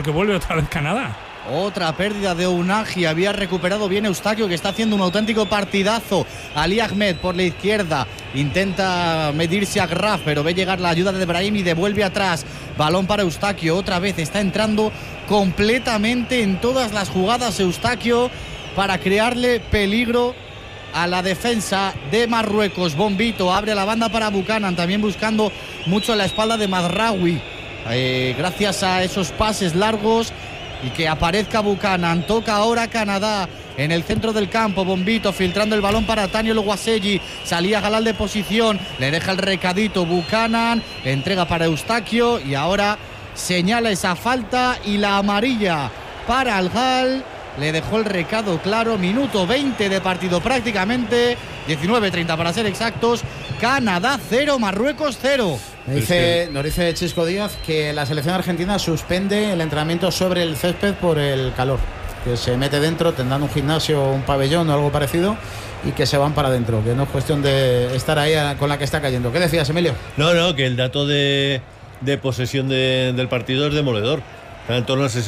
porque vuelve otra vez Canadá. Otra pérdida de Unagi. Había recuperado bien Eustaquio, que está haciendo un auténtico partidazo. Ali Ahmed por la izquierda. Intenta medirse a Graf, pero ve llegar la ayuda de Brahim y devuelve atrás. Balón para Eustaquio. Otra vez está entrando completamente en todas las jugadas Eustaquio para crearle peligro a la defensa de Marruecos. Bombito abre la banda para Buchanan, también buscando mucho la espalda de Mazraoui. Gracias a esos pases largos y que aparezca Buchanan. Toca ahora Canadá en el centro del campo. Bombito filtrando el balón para Daniel Ouassegi. Salía Galal de posición, le deja el recadito Buchanan, entrega para Eustaquio y ahora señala esa falta y la amarilla para Al-Ghal. Le dejó el recado claro. Minuto 20 de partido prácticamente, 19:30 para ser exactos. Canadá 0, Marruecos 0. Nos dice Chisco Díaz que la selección argentina suspende el entrenamiento sobre el césped por el calor, que se mete dentro, tendrán un gimnasio, un pabellón o algo parecido, y que se van para adentro, que no es cuestión de estar ahí con la que está cayendo. ¿Qué decías, Emilio? No, que el dato de posesión del partido es demoledor. Está en torno al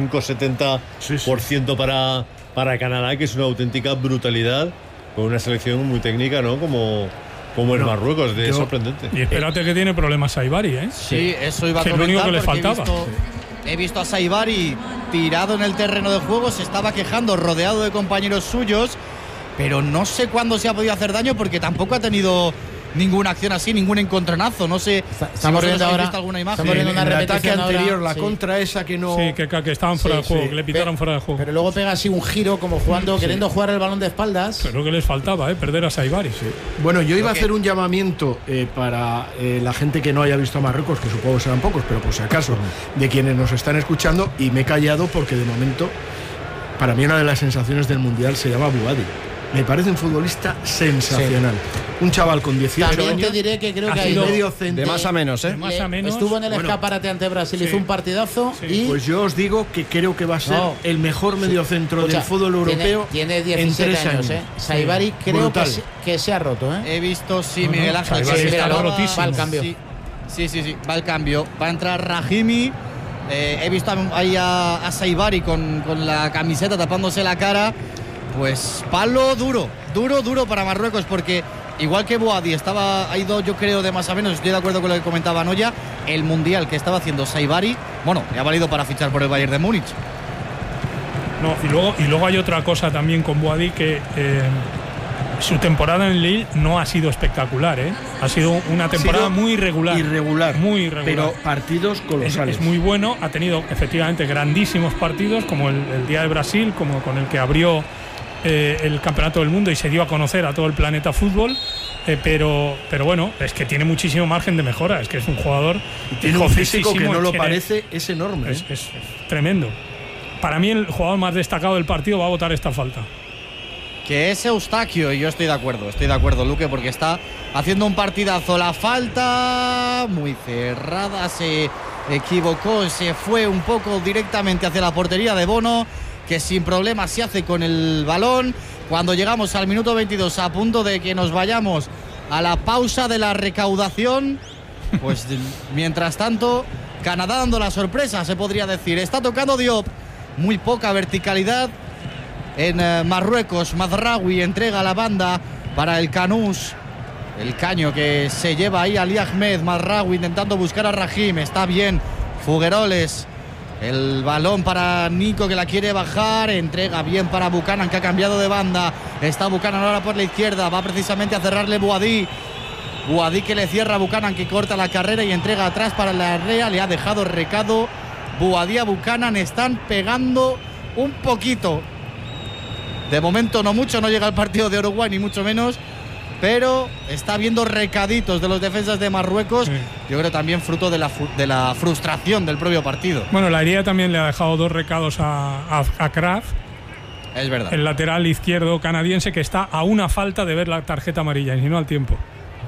65-70% para Canadá, que es una auténtica brutalidad, con una selección muy técnica, ¿no? Como el Marruecos, sorprendente. Y espérate que tiene problemas Saibari, ¿eh? Sí, eso iba a comentar. Que es lo único que le faltaba. He visto a Saibari tirado en el terreno de juego, se estaba quejando, rodeado de compañeros suyos, pero no sé cuándo se ha podido hacer daño porque tampoco ha tenido ninguna acción así, ningún encontronazo. No sé estamos si viendo ahora, visto alguna imagen. Estamos viendo una repetición anterior, ahora, la contra esa que no. Sí, que estaban fuera de juego, que le pitaron fuera de juego. Pero luego pega así un giro, como jugando, queriendo jugar el balón de espaldas. Pero que les faltaba, perder a Saibari. Sí. Bueno, yo iba a hacer un llamamiento para la gente que no haya visto a Marruecos, que supongo serán pocos, pero por si acaso, de quienes nos están escuchando, y me he callado porque de momento, para mí una de las sensaciones del Mundial se llama Bouhaddi. Me parece un futbolista sensacional. Sí. Un chaval con 18 También años. Te diré que creo que hay medio de más a menos, ¿eh? Más a menos. Estuvo en el escaparate ante Brasil, hizo un partidazo. Sí. Y pues yo os digo que creo que va a ser el mejor mediocentro del fútbol europeo. Tiene 17 años, ¿eh? Saibari creo que se ha roto, ¿eh? He visto, Miguel Ángel. Está rotísimo. Va al cambio. Sí, va al cambio. Va a entrar Rahimi. He visto ahí a Saibari con la camiseta tapándose la cara. Pues palo duro para Marruecos, porque igual que Bouhaddi ha ido, yo creo, de más a menos, estoy de acuerdo con lo que comentaba Noya, el mundial que estaba haciendo Saibari, le ha valido para fichar por el Bayern de Múnich. No, y luego hay otra cosa también con Bouhaddi, que su temporada en Lille no ha sido espectacular, ¿eh? Ha sido una temporada muy irregular. Muy irregular. Pero partidos colosales. Es muy bueno, ha tenido efectivamente grandísimos partidos, como el día de Brasil, como con el que abrió el campeonato del mundo y se dio a conocer a todo el planeta fútbol, pero bueno, es que tiene muchísimo margen de mejora, es que es un jugador y tiene un físico que no lo parece, es enorme, es tremendo. Para mí el jugador más destacado del partido va a votar esta falta, que es Eustaquio, y yo estoy de acuerdo, Luque, porque está haciendo un partidazo. La falta muy cerrada, se equivocó, se fue un poco directamente hacia la portería de Bono, que sin problemas se hace con el balón. Cuando llegamos al minuto 22, a punto de que nos vayamos a la pausa de la recaudación, pues mientras tanto, Canadá dando la sorpresa, se podría decir. Está tocando Diop, muy poca verticalidad en Marruecos. Mazraoui entrega la banda para el Canús, el caño que se lleva ahí Ali Ahmed. Mazraoui intentando buscar a Rahim, está bien Fugueroles. El balón para Nico, que la quiere bajar, entrega bien para Buchanan, que ha cambiado de banda. Está Buchanan ahora por la izquierda, va precisamente a cerrarle Bouhaddi, que le cierra a Buchanan, que corta la carrera y entrega atrás para la Rea. Le ha dejado recado Bouhaddi a Buchanan, están pegando un poquito, de momento no mucho, no llega el partido de Uruguay ni mucho menos, pero está viendo recaditos de los defensas de Marruecos. Yo creo también fruto de la frustración del propio partido. Bueno, la herida también le ha dejado 2 recados a Kraft, es verdad, el lateral izquierdo canadiense, que está a una falta de ver la tarjeta amarilla y si no al tiempo.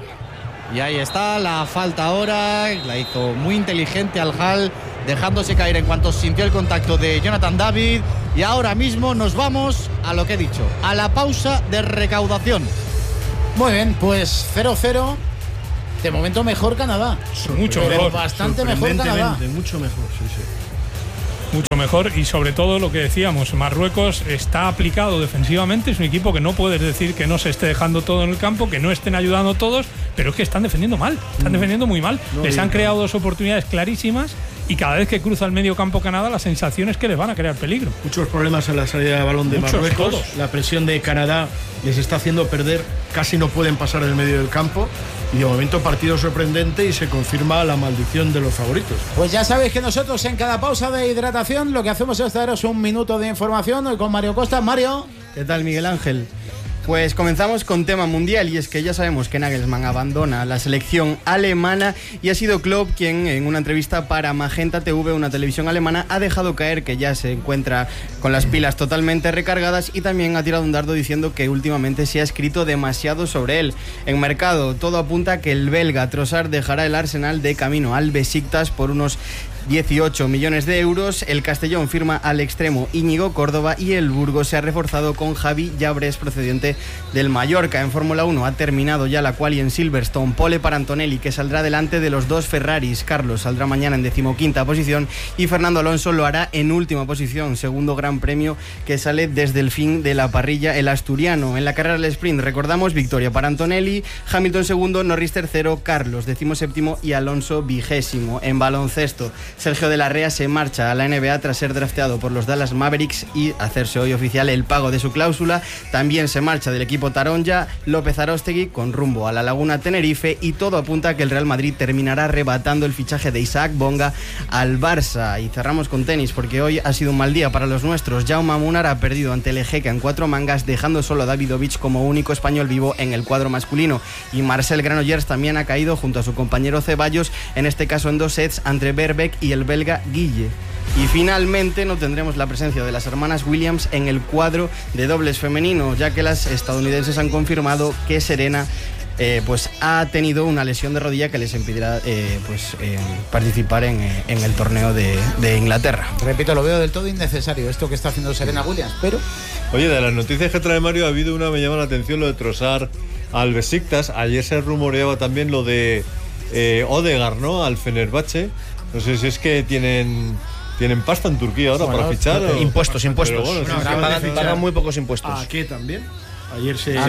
Y ahí está la falta ahora, la hizo muy inteligente Al-Ghal, dejándose caer en cuanto sintió el contacto de Jonathan David. Y ahora mismo nos vamos a lo que he dicho, a la pausa de recaudación. Muy bien, pues 0-0. De momento mejor Canadá. Mucho mejor. Bastante mejor Canadá. Mucho mejor, sí. mucho mejor. Y sobre todo lo que decíamos, Marruecos está aplicado defensivamente, es un equipo que no puedes decir que no se esté dejando todo en el campo, que no estén ayudando todos, pero es que están defendiendo mal, están defendiendo muy mal. Les han creado 2 oportunidades clarísimas y cada vez que cruza el medio campo Canadá la sensación es que les van a crear peligro. Muchos problemas en la salida de balón de Marruecos. Todos. La presión de Canadá les está haciendo perder, casi no pueden pasar del medio del campo. Y de momento partido sorprendente y se confirma la maldición de los favoritos. Pues ya sabéis que nosotros en cada pausa de hidratación lo que hacemos es daros un minuto de información. Hoy con Mario Costa. Mario. ¿Qué tal, Miguel Ángel? Pues comenzamos con tema mundial, y es que ya sabemos que Nagelsmann abandona la selección alemana y ha sido Klopp quien en una entrevista para Magenta TV, una televisión alemana, ha dejado caer que ya se encuentra con las pilas totalmente recargadas, y también ha tirado un dardo diciendo que últimamente se ha escrito demasiado sobre él. En mercado todo apunta a que el belga Trossard dejará el Arsenal de camino al Besiktas por unos 18 millones de euros. El Castellón firma al extremo Íñigo Córdoba y el Burgos se ha reforzado con Javi Llabres procedente del Mallorca. En Fórmula 1 ha terminado ya la quali en Silverstone. Pole para Antonelli, que saldrá delante de los 2 Ferraris. Carlos saldrá mañana en 15ª posición y Fernando Alonso lo hará en última posición. Segundo gran premio que sale desde el fin de la parrilla, el asturiano. En la carrera del sprint, recordamos, victoria para Antonelli, Hamilton segundo, Norris tercero, Carlos 17º y Alonso 20º. En baloncesto, Sergio de la Rea se marcha a la NBA tras ser drafteado por los Dallas Mavericks y hacerse hoy oficial el pago de su cláusula. También se marcha del equipo Taronja López Aróstegui con rumbo a la Laguna Tenerife, y todo apunta a que el Real Madrid terminará arrebatando el fichaje de Isaac Bonga al Barça. Y cerramos con tenis, porque hoy ha sido un mal día para los nuestros. Jaume Munar ha perdido ante el Ejeca en 4 mangas, dejando solo a Davidovich como único español vivo en el cuadro masculino. Y Marcel Granollers también ha caído junto a su compañero Ceballos, en este caso en 2 sets ante Verbeek y el belga Guille. Y finalmente no tendremos la presencia de las hermanas Williams en el cuadro de dobles femenino, ya que las estadounidenses han confirmado que Serena pues ha tenido una lesión de rodilla que les impedirá participar en el torneo de Inglaterra. Repito, lo veo del todo innecesario esto que está haciendo Serena Williams, pero... Oye, de las noticias que trae Mario ha habido una, me llama la atención, lo de Trossard al Besiktas. Ayer se rumoreaba también lo de Odegaard, ¿no?, al Fenerbahce. No sé si es que tienen pasta en Turquía ahora para fichar. Impuestos. Pero bueno, pagan muy pocos impuestos. ¿A qué también? Ayer se...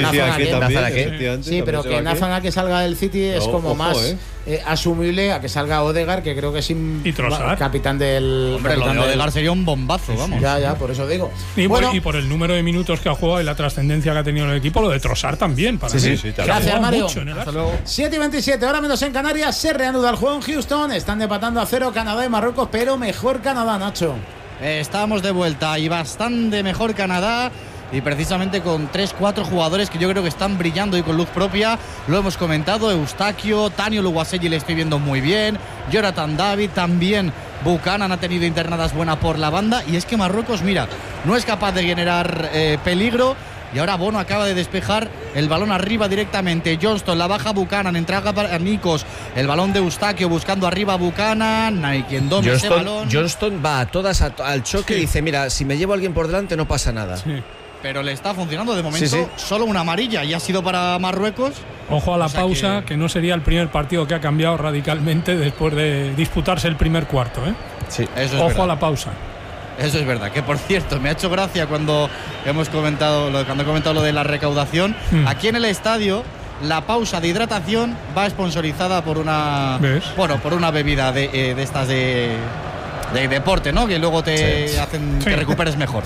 Sí, pero que Nathan Ake salga del City es como más asumible a que salga Odegaard, que creo que es capitán del... Hombre, lo de Odegaard sería un bombazo, vamos. Ya, por eso digo. Y por el número de minutos que ha jugado y la trascendencia que ha tenido en el equipo, lo de Trossard también. Para mí. Sí, gracias, Mario. Hasta luego. 7:27, ahora menos en Canarias. Se reanuda el juego en Houston. Están empatando a 0 Canadá y Marruecos, pero mejor Canadá, Nacho. Estamos de vuelta y bastante mejor Canadá. Y precisamente con 3-4 jugadores que yo creo que están brillando y con luz propia. Lo hemos comentado, Eustaquio, Tanio Luguasegui le estoy viendo muy bien, Jonathan David también, Buchanan ha tenido internadas buenas por la banda. Y es que Marruecos, mira, no es capaz de generar peligro. Y ahora Bono acaba de despejar el balón arriba directamente. Johnston la baja Buchanan, entrega para Nikos. El balón de Eustaquio buscando arriba a Buchanan. No hay quien domine ese balón. Johnston va a todas al choque y dice, mira, si me llevo a alguien por delante no pasa nada. Sí. Pero le está funcionando de momento. Solo una amarilla y ha sido para Marruecos. Ojo a la pausa, que no sería el primer partido que ha cambiado radicalmente después de disputarse el primer cuarto, ¿eh? Sí, eso es Ojo verdad. a la pausa. Eso es verdad, que por cierto, me ha hecho gracia cuando he comentado lo de la recaudación. Aquí en el estadio, la pausa de hidratación va sponsorizada por una bebida de estas de deporte, ¿no? Que luego te hacen que recuperes mejor.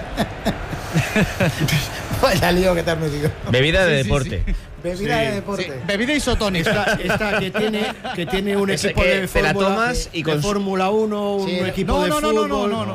Vaya lío que te has metido. Bebida de deporte. Bebida de deporte. Sí, bebida isotónica. Esta que tiene un equipo de te la tomas y con Fórmula 1, un equipo de fútbol.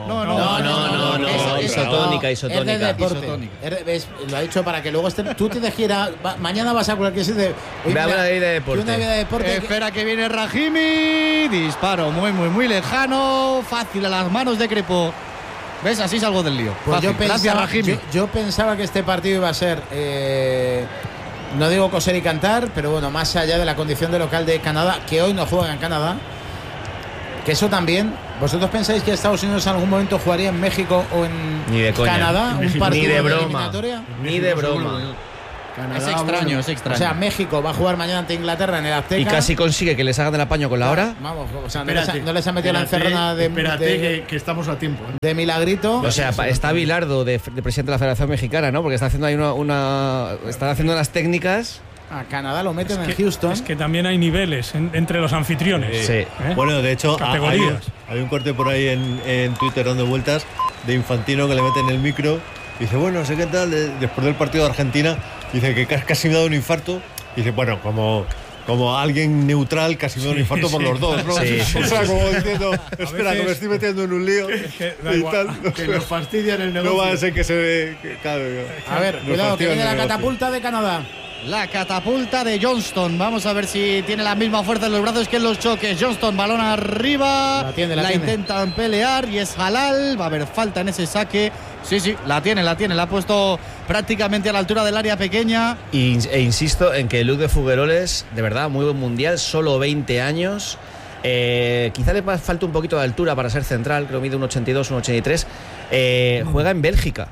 No. Isotónica. Es de deporte. Lo ha dicho para que luego estén. Tú tienes que ir mañana vas a cualquier sitio. Una bebida de deporte. Una bebida de deporte. Espera que viene Rahimi. Disparo muy lejano. Fácil a las manos de Crepó. ¿Ves? Así salgo del lío. Pues Gracias, Rahimi. Yo pensaba que este partido iba a ser, no digo coser y cantar, pero bueno, más allá de la condición de local de Canadá, que hoy no juega en Canadá, que eso también. ¿Vosotros pensáis que Estados Unidos en algún momento jugaría en México o en Ni de coña. Canadá? Un partido ni de broma. eliminatoria. Ni de broma. Canadá, Es extraño, bueno. es extraño. O sea, México va a jugar mañana ante Inglaterra en el Azteca. Y casi consigue que les hagan el apaño con la hora. Vamos, o sea, Espérate, no les ha metido la encerrona Espérate, que estamos a tiempo. de milagrito. O sea, está Bilardo de presidente de la Federación Mexicana, ¿no? Porque está haciendo ahí están haciendo unas técnicas. A Canadá lo meten en que, Houston. es que también hay niveles entre los anfitriones. Sí. ¿eh? Bueno, de hecho, Categorías. hay un corte por ahí en Twitter dando vueltas de Infantino que le mete en el micro. Dice, bueno, no sé qué tal, después del partido de Argentina, dice que casi me ha dado un infarto. Dice, bueno, como alguien neutral, casi me da un infarto por los dos, ¿no? Sí, sí, O sea, sí. como diciendo, espera, que me estoy metiendo en un lío. que da y igual. tal. Que nos fastidian el negocio. No va a ser que se ve. Claro, A ver, nos cuidado, que fastidian viene el la negocio. catapulta de Canadá. La catapulta de Johnston. Vamos a ver si tiene la misma fuerza en los brazos que en los choques. Johnston, balón arriba. La tiene. Intentan pelear y es halal. Va a haber falta en ese saque. Sí, la tiene. La ha puesto prácticamente a la altura del área pequeña. E insisto en que Luc de Fugueroles, de verdad, muy buen mundial, solo 20 años. Quizá le falta un poquito de altura para ser central, creo que mide un 82, un 83. Juega en Bélgica.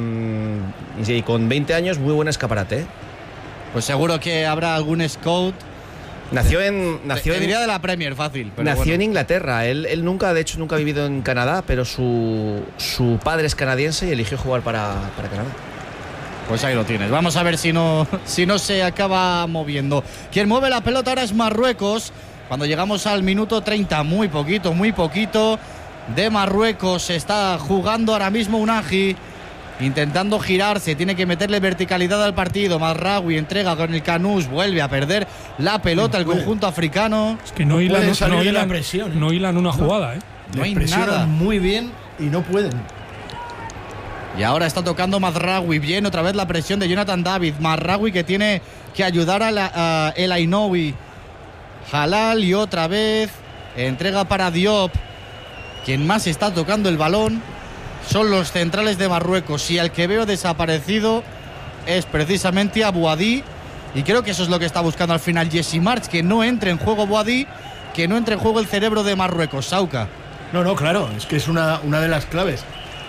Y con 20 años, muy buen escaparate. Pues seguro que habrá algún scout. Nació diría de la Premier, fácil. Pero nació bueno. en Inglaterra. Él nunca ha vivido en Canadá, pero su padre es canadiense y eligió jugar para Canadá. Pues ahí lo tienes. Vamos a ver si no se acaba moviendo. Quien mueve la pelota ahora es Marruecos. Cuando llegamos al minuto 30, muy poquito de Marruecos. Se está jugando ahora mismo Unagi, intentando girarse, tiene que meterle verticalidad al partido. Mazraoui entrega con el Canús, vuelve a perder la pelota el conjunto africano. Es que no hilan la presión. no hilan una jugada, ¿eh? No hay presionan nada. muy bien y no pueden. Y ahora está tocando Mazraoui. Bien, otra vez la presión de Jonathan David. Mazraoui que tiene que ayudar a El Ainoui. Halal y otra vez entrega para Diop. Quien más está tocando el balón son los centrales de Marruecos. Y al que veo desaparecido es precisamente a Boadi. Y creo que eso es lo que está buscando al final Jesse March. Que no entre en juego Boadi, que no entre en juego el cerebro de Marruecos. Sauca. No, claro, es que es una de las claves.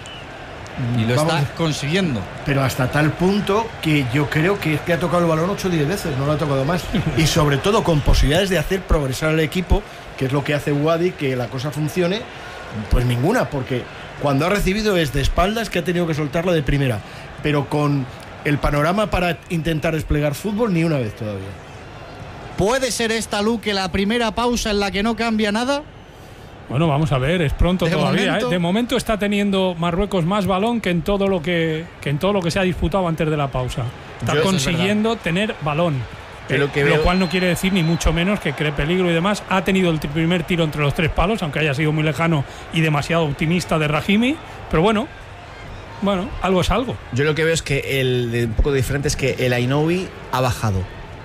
Y lo Vamos, está consiguiendo. pero hasta tal punto que yo creo que es que ha tocado el balón 8 o 10 veces, no lo ha tocado más. Y sobre todo con posibilidades de hacer progresar al equipo, que es lo que hace Boadi, que la cosa funcione, pues ninguna, porque cuando ha recibido es de espaldas, que ha tenido que soltarla de primera. Pero con el panorama para intentar desplegar fútbol, ni una vez todavía. ¿Puede ser esta, Luque, la primera pausa en la que no cambia nada? Bueno, vamos a ver, es pronto De todavía. momento. De momento está teniendo Marruecos más balón que en todo lo que se ha disputado antes de la pausa. Está Yo- consiguiendo tener balón. Yo lo que Lo veo- cual no quiere decir ni mucho menos que cree peligro y demás. Ha tenido el primer tiro entre los tres palos, aunque haya sido muy lejano y demasiado optimista de Rahimi. Pero bueno, algo es algo. Yo lo que veo es que un poco diferente es que el Ainoui ha bajado.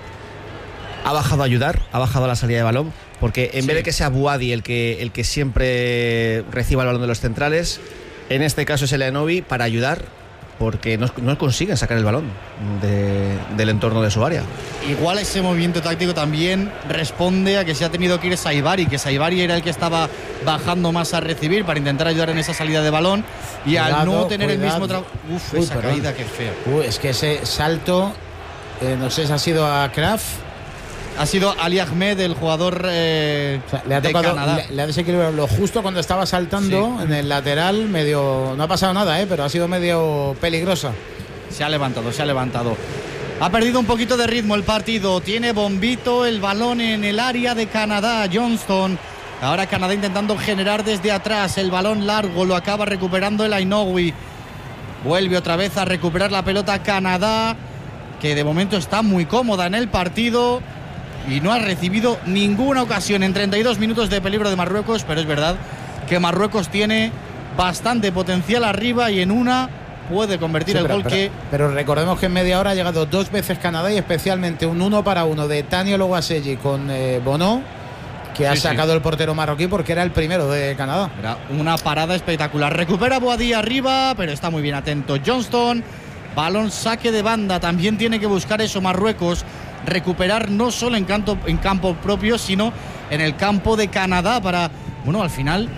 Ha bajado a ayudar, ha bajado a la salida de balón, porque en vez de que sea Boadi el que siempre reciba el balón de los centrales, en este caso es el Ainoui para ayudar, porque no consiguen sacar el balón del entorno de su área. Igual ese movimiento táctico también responde a que se ha tenido que ir Saibari, que Saibari era el que estaba bajando más a recibir para intentar ayudar en esa salida de balón. Y al no tener el mismo trabajo. Uy, Esa perdón. caída, qué fea. Es que ese salto, no sé si ha sido a Kraft. Ha sido Ali Ahmed, el jugador O sea, le ha de tocado, Canadá. le ha desequilibrado lo justo cuando estaba saltando en el lateral, medio. No ha pasado nada, pero ha sido medio peligrosa. Se ha levantado. Ha perdido un poquito de ritmo el partido. Tiene bombito el balón en el área de Canadá. Johnston. Ahora Canadá intentando generar desde atrás. El balón largo lo acaba recuperando el Ainoui. Vuelve otra vez a recuperar la pelota Canadá, que de momento está muy cómoda en el partido y no ha recibido ninguna ocasión en 32 minutos de peligro de Marruecos. Pero es verdad que Marruecos tiene bastante potencial arriba y en una puede convertir Sí, el pero, gol pero recordemos que en media hora ha llegado 2 veces Canadá y especialmente un 1-1 de Tani Oluwaseyi con Bono, que ha Sí, sacado el portero marroquí porque era el primero de Canadá. Era una parada espectacular. Recupera Boadi arriba, pero está muy bien atento Johnston. Balón saque de banda. También tiene que buscar eso Marruecos. Recuperar no solo en campo propio, sino en el campo de Canadá para, al final,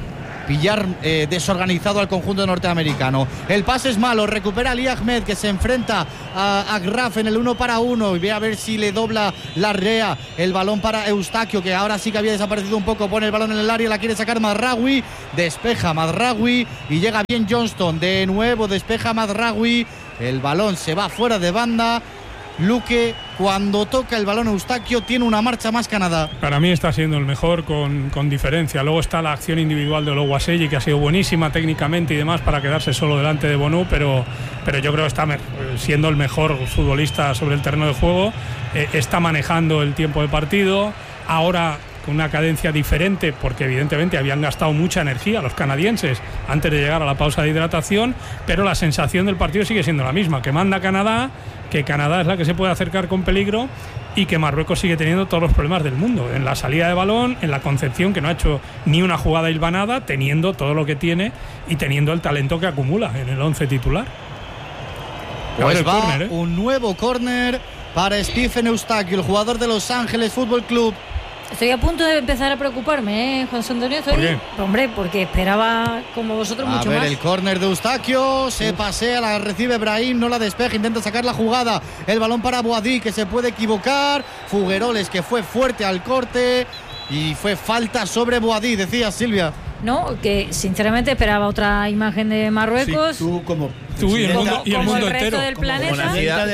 pillar desorganizado al conjunto norteamericano. El pase es malo, recupera Ali Ahmed, que se enfrenta a Agraf en el 1 para 1 y ve a ver si le dobla Larrea. El balón para Eustaquio, que ahora sí que había desaparecido un poco, pone el balón en el área, la quiere sacar Mazraoui, despeja Mazraoui y llega bien Johnston, de nuevo despeja Mazraoui, el balón se va fuera de banda. Luque, cuando toca el balón Eustaquio, tiene una marcha más Canadá. Para mí está siendo el mejor con diferencia. Luego está la acción individual de Ologuaselli, que ha sido buenísima técnicamente y demás para quedarse solo delante de Bonu, pero yo creo que está siendo el mejor futbolista sobre el terreno de juego. Está manejando el tiempo de partido. Ahora con una cadencia diferente, porque evidentemente habían gastado mucha energía los canadienses antes de llegar a la pausa de hidratación, pero la sensación del partido sigue siendo la misma, que manda Canadá, que Canadá es la que se puede acercar con peligro y que Marruecos sigue teniendo todos los problemas del mundo, en la salida de balón, en la concepción, que no ha hecho ni una jugada hilvanada, teniendo todo lo que tiene y teniendo el talento que acumula en el 11 titular. Pues va córner, un nuevo córner para Stephen Eustaquio, el jugador de Los Ángeles Fútbol Club. Estoy a punto de empezar a preocuparme, José Antonio. ¿Por qué? Hombre, porque esperaba, como vosotros, mucho más. A ver, el córner de Eustaquio, se pasea, la recibe Brahim, no la despeja, intenta sacar la jugada. El balón para Boadí, que se puede equivocar. Fugueroles, que fue fuerte al corte. Y fue falta sobre Boadí, decía Silvia. No, que sinceramente esperaba otra imagen de Marruecos. Sí, tú y el mundo, como el entero. resto del planeta.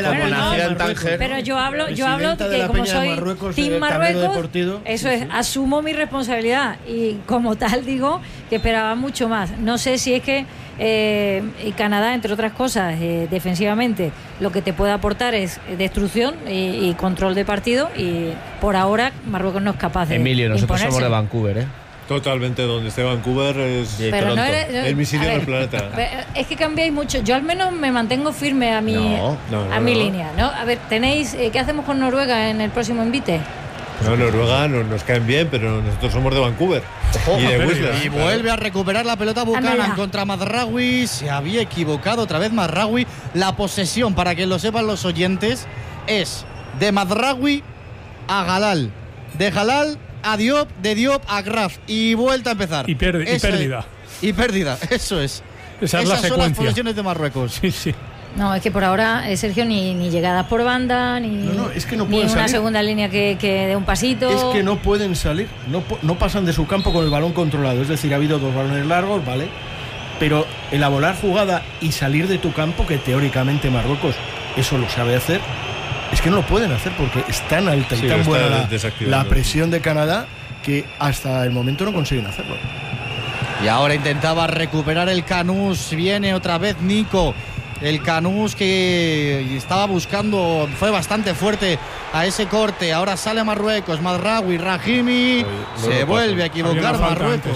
Pero yo hablo que como soy Team Marruecos, eso es, asumo mi responsabilidad y como tal digo que esperaba mucho más. No sé si es que Canadá, entre otras cosas, defensivamente, lo que te puede aportar es destrucción y control de partido, y por ahora Marruecos no es capaz de Emilio, nosotros imponerse. somos de Vancouver, ¿eh? Totalmente, donde esté Vancouver es Pero no eres, el misil del planeta. Es que cambiáis mucho. Yo al menos me mantengo firme a mi línea, ¿no? A ver, tenéis, ¿qué hacemos con Noruega en el próximo envite? No, Noruega nos caen bien, pero nosotros somos de Vancouver y de Whistler. Y vuelve a recuperar la pelota Buchanan contra Mazraoui. Se había equivocado otra vez Mazraoui. La posesión, para que lo sepan los oyentes, es de Mazraoui a Galal, de Galal a Diop, de Diop a Graf, y vuelta a empezar. Y pérdida. Y pérdida, eso es. Esa es la Esas son secuencia. las posesiones de Marruecos. Sí. No, es que por ahora, Sergio, ni llegadas por banda, ni, es que no ni pueden una salir. segunda línea que dé un pasito. Es que no pueden salir, no pasan de su campo con el balón controlado. Es decir, ha habido 2 balones largos, ¿vale? Pero elaborar jugada y salir de tu campo, que teóricamente Marruecos eso lo sabe hacer, es que no lo pueden hacer porque es tan alta y tan buena la presión de Canadá que hasta el momento no consiguen hacerlo. Y ahora intentaba recuperar el Canús. Viene otra vez Nico. El Canús que estaba buscando, fue bastante fuerte a ese corte. Ahora sale Marruecos, Mazraoui, Rahimi. Se vuelve a equivocar Marruecos.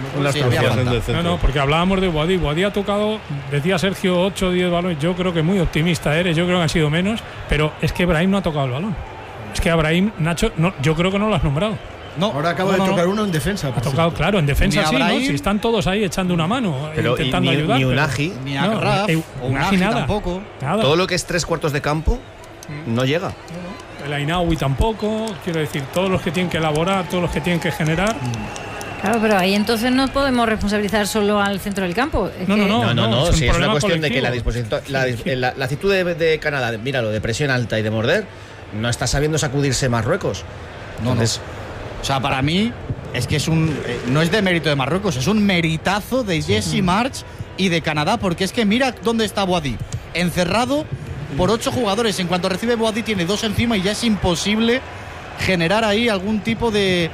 No, porque hablábamos de Boadí. Boadí ha tocado, decía Sergio, 8 o 10 balones. Yo creo que muy optimista eres, yo creo que han sido menos. Pero es que Brahim no ha tocado el balón. Es que a Brahim, Nacho, no, yo creo que no lo has nombrado. No, ahora acaba de tocar uno en defensa. Ha tocado, claro, en defensa sí, ¿no? Si están todos ahí echando una mano, pero intentando ayudar. Ni Unagi, ni a Graf, Unagi nada. Tampoco. Nada. Todo lo que es 3/4 de campo no llega. El Ainaoui tampoco. Quiero decir, todos los que tienen que elaborar, todos los que tienen que generar. Claro, pero ahí entonces no podemos responsabilizar solo al centro del campo. No, si es una cuestión colectivo. de que la disposición, la actitud de Canadá, míralo, de presión alta y de morder, no está sabiendo sacudirse Marruecos. Entonces, O sea, para mí es que no es de mérito de Marruecos, es un meritazo de Jesse March y de Canadá, porque es que mira dónde está Boadí, encerrado por 8 jugadores. En cuanto recibe Boadí tiene 2 encima y ya es imposible generar ahí algún tipo de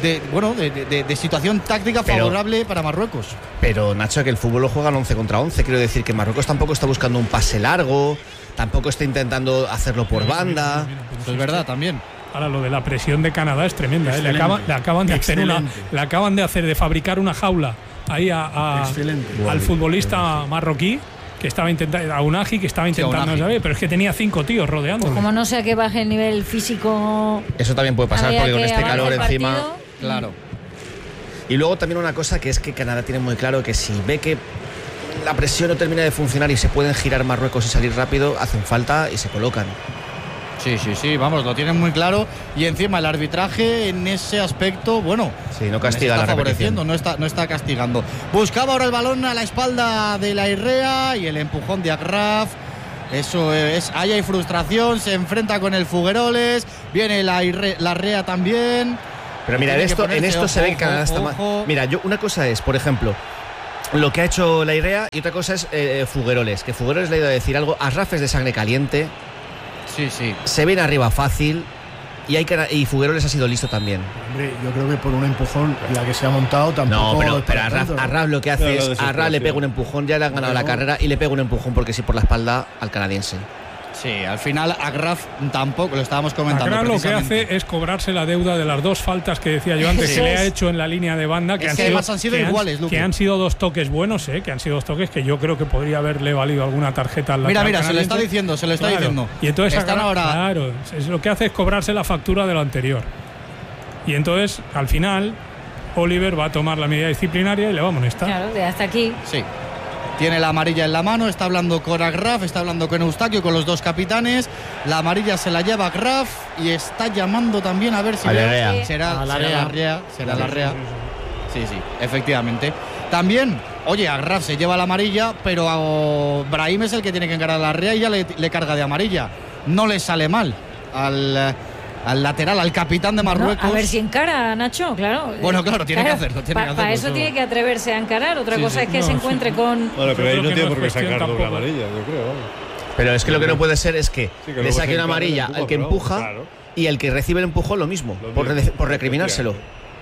situación táctica favorable para Marruecos. Pero Nacho, que el fútbol lo juegan 11 contra 11, quiero decir que Marruecos tampoco está buscando un pase largo, tampoco está intentando hacerlo por banda. Eso es verdad también. Ahora, lo de la presión de Canadá es tremenda, ¿eh? Le acaban de hacer de fabricar una jaula ahí al futbolista marroquí que estaba intentando, a Unagi, que estaba intentando, ¿sabes? Pero es que tenía 5 tíos rodeando. Pues como no sea que baje el nivel físico. Eso también puede pasar porque con este calor encima. Claro. Y luego también una cosa que es que Canadá tiene muy claro que si ve que la presión no termina de funcionar y se pueden girar Marruecos y salir rápido, hacen falta y se colocan. Sí, vamos, lo tienen muy claro. Y encima el arbitraje en ese aspecto, bueno, sí, no castiga, está la favoreciendo, no está castigando. Buscaba ahora el balón a la espalda de la Irrea y el empujón de Agraf. Eso es, ahí hay frustración, se enfrenta con el Fugueroles, viene la Irrea también. Pero mira, en esto se ve que Canadá está mal. Mira, una cosa es, por ejemplo, lo que ha hecho la Irrea y otra cosa es Fugueroles, que Fugueroles le ha ido a decir algo. Agraf es de sangre caliente. Sí. Se viene arriba fácil y Fugueroles ha sido listo también. Hombre, yo creo que por un empujón la que se ha montado tampoco. No, pero Agraf lo que hace es Agraf le pega un empujón, ya le han ganado la carrera y le pega un empujón porque sí por la espalda al canadiense. Sí, al final Agraf tampoco, lo estábamos comentando. Agraf lo que hace es cobrarse la deuda de las 2 faltas que decía yo antes que le ha hecho en la línea de banda, que han sido iguales, que han sido 2 toques buenos, que han sido 2 toques que yo creo que podría haberle valido alguna tarjeta al lateral. Mira, se lo está diciendo. Y entonces están ahora. Claro, es lo que hace es cobrarse la factura de lo anterior. Y entonces, al final, Oliver va a tomar la medida disciplinaria y le va a amonestar. Claro, de hasta aquí. Sí. Tiene la amarilla en la mano, está hablando con Agraf, está hablando con Eustaquio, con los 2 capitanes. La amarilla se la lleva Agraf y está llamando también a ver si será la Rea. Sí, efectivamente. También, oye, Agraf se lleva la amarilla, pero Brahim es el que tiene que encarar a la Rea y ya le carga de amarilla. No le sale mal al lateral, al capitán de Marruecos. A ver si encara, Nacho, claro. Bueno, claro, tiene que hacerlo. Para eso tiene que atreverse a encarar. Otra cosa es que se encuentre con. Bueno, pero ahí no tiene por qué sacar doble amarilla, yo creo. Pero es que lo que no puede ser es que le saque una amarilla al que empuja y el que recibe el empujón lo mismo, por recriminárselo.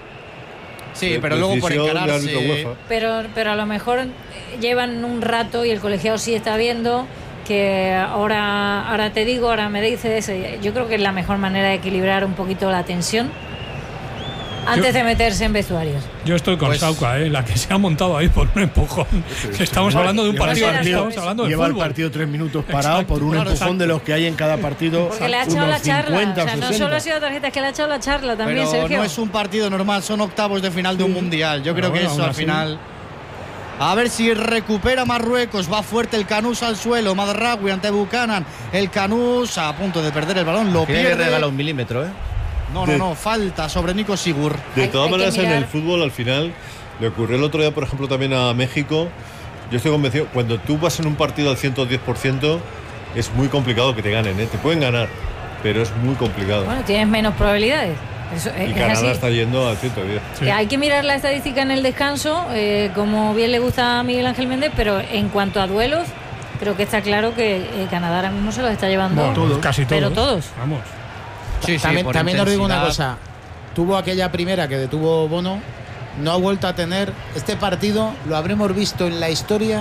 Sí, pero luego por encararse. Pero a lo mejor llevan un rato y el colegiado sí está viendo que ahora te digo, ahora me dices. Yo creo que es la mejor manera de equilibrar un poquito la tensión antes de meterse en vestuarios. Yo estoy con Sauca, la que se ha montado ahí por un empujón. Estamos hablando de un partido. Estamos hablando de lleva fútbol. El partido 3 minutos parado por un empujón de los que hay en cada partido. Porque le ha echado la charla. 50, o sea, no solo ha sido tarjeta, es que le ha echado la charla también, pero Sergio. No es un partido normal, son octavos de final de un mundial. Yo creo que eso al final. A ver si recupera Marruecos. Va fuerte el Canús al suelo. Madraoui ante Buchanan. El Canús a punto de perder el balón. Lo pierde. Le regala 1 milímetro, No. Falta sobre Nico Sigur. De todas maneras, en el fútbol al final le ocurrió el otro día, por ejemplo, también a México. Yo estoy convencido, cuando tú vas en un partido al 110%, es muy complicado que te ganen. Te pueden ganar, pero es muy complicado. Bueno, tienes menos probabilidades. Y Canadá está yendo al 110. Sí. Hay que mirar la estadística en el descanso, como bien le gusta a Miguel Ángel Méndez, pero en cuanto a duelos, creo que está claro que Canadá ahora mismo se los está llevando. Casi todos. Pero todos. Vamos. También os digo una cosa. Tuvo aquella primera que detuvo Bono, no ha vuelto a tener. Este partido lo habremos visto en la historia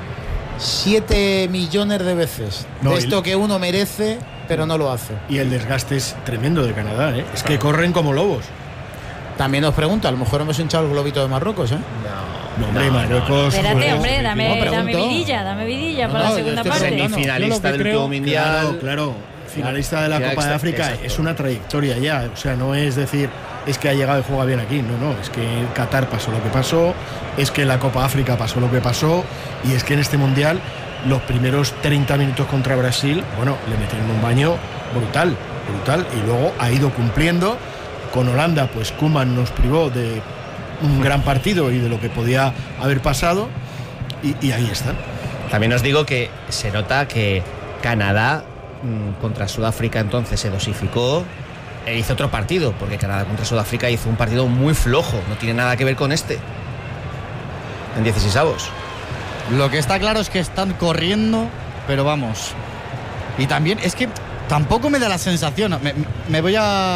7 millones de veces. De esto que uno merece, pero no lo hace. Y el desgaste es tremendo de Canadá, Es que corren como lobos. También os pregunto, a lo mejor hemos hinchado el globito de Marruecos, No, hombre, Marruecos. Espérate, hombre, dame vidilla para la segunda parte. Semifinalista del último mundial. Claro. Finalista de la Copa de África. Exacto. Es una trayectoria ya. O sea, no es decir, es que ha llegado y juega bien aquí. No. Es que en Qatar pasó lo que pasó. Es que en la Copa África pasó lo que pasó. Y es que en este mundial, los primeros 30 minutos contra Brasil, le metieron un baño brutal. Y luego ha ido cumpliendo. Con Holanda, pues Koeman nos privó de un gran partido y de lo que podía haber pasado. Y ahí están. También os digo que se nota que Canadá contra Sudáfrica entonces se dosificó e hizo otro partido, porque Canadá contra Sudáfrica hizo un partido muy flojo, no tiene nada que ver con este en 16avos. Lo que está claro es que están corriendo, pero vamos. Y también es que tampoco me da la sensación, voy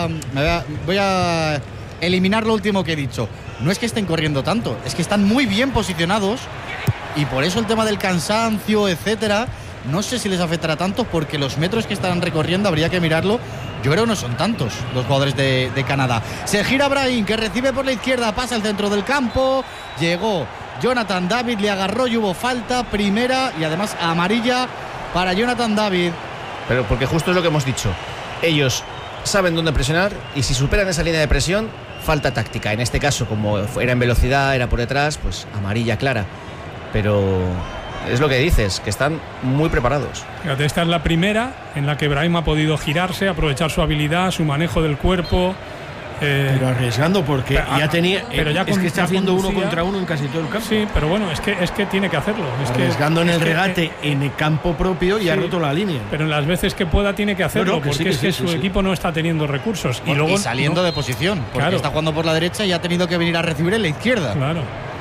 a eliminar lo último que he dicho. No es que estén corriendo tanto, es que están muy bien posicionados y por eso el tema del cansancio, etcétera. No sé si les afectará tanto porque los metros que estarán recorriendo habría que mirarlo. Yo creo que no son tantos los jugadores de Canadá. Se gira Brahim, que recibe por la izquierda, pasa al centro del campo. Llegó Jonathan David, le agarró y hubo falta primera y además amarilla para Jonathan David. Pero porque justo es lo que hemos dicho. Ellos saben dónde presionar y si superan esa línea de presión, falta táctica. En este caso, como era en velocidad, era por detrás, pues amarilla clara. Pero es lo que dices, que están muy preparados. Fíjate, esta es la primera en la que Brahim ha podido girarse, aprovechar su habilidad, su manejo del cuerpo. Pero arriesgando porque ya tenía. Pero ya es que está haciendo uno contra uno en casi todo el campo. Sí, pero bueno, es que tiene que hacerlo. Arriesgando en el regate en el campo propio y ha roto la línea. Pero en las veces que pueda tiene que hacerlo, porque es que su equipo no está teniendo recursos. Y luego saliendo de posición, porque está jugando por la derecha y ha tenido que venir a recibir en la izquierda. Claro.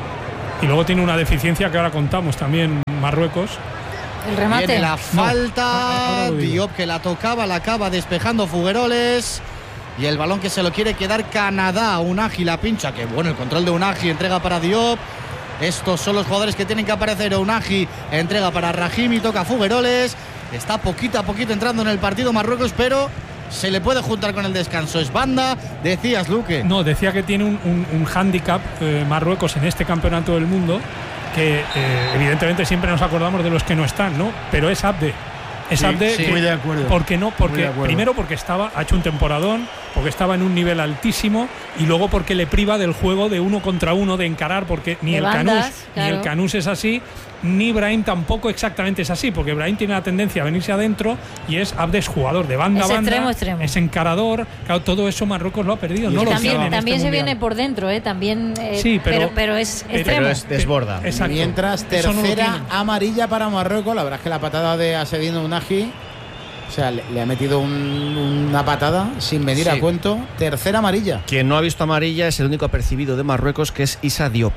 Y luego tiene una deficiencia que ahora contamos también Marruecos. El remate. Viene la falta. Diop que la tocaba, la acaba despejando Fugueroles. Y el balón que se lo quiere quedar Canadá. Unagi la pincha. Que bueno, el control de Unagi. Entrega para Diop. Estos son los jugadores que tienen que aparecer. Unagi entrega para Rahimi. Toca Fugueroles. Está poquito a poquito entrando en el partido Marruecos, pero se le puede juntar con el descanso. Es banda, decías, Luque. No, decía que tiene un hándicap Marruecos en este campeonato del mundo, que evidentemente siempre nos acordamos de los que no están, ¿no? Pero es Abde. Es Abde, muy de acuerdo. ¿Por qué no? Porque primero porque ha hecho un temporadón, porque estaba en un nivel altísimo, y luego porque le priva del juego de uno contra uno, de encarar, porque ni el Canús es así, ni Brahim tampoco exactamente es así, porque Brahim tiene la tendencia a venirse adentro y Abde es jugador de banda a banda, extremo. Es encarador. Claro, todo eso Marruecos lo ha perdido. No también se viene por dentro, también. Sí, pero es extremo. Pero es desborda. Exacto. Mientras tercera amarilla para Marruecos. La verdad es que la patada de Asedino Unagi, o sea, le ha metido una patada sin venir a cuento. Tercera amarilla. Quien no ha visto amarilla es el único apercibido de Marruecos, que es Issa Diop.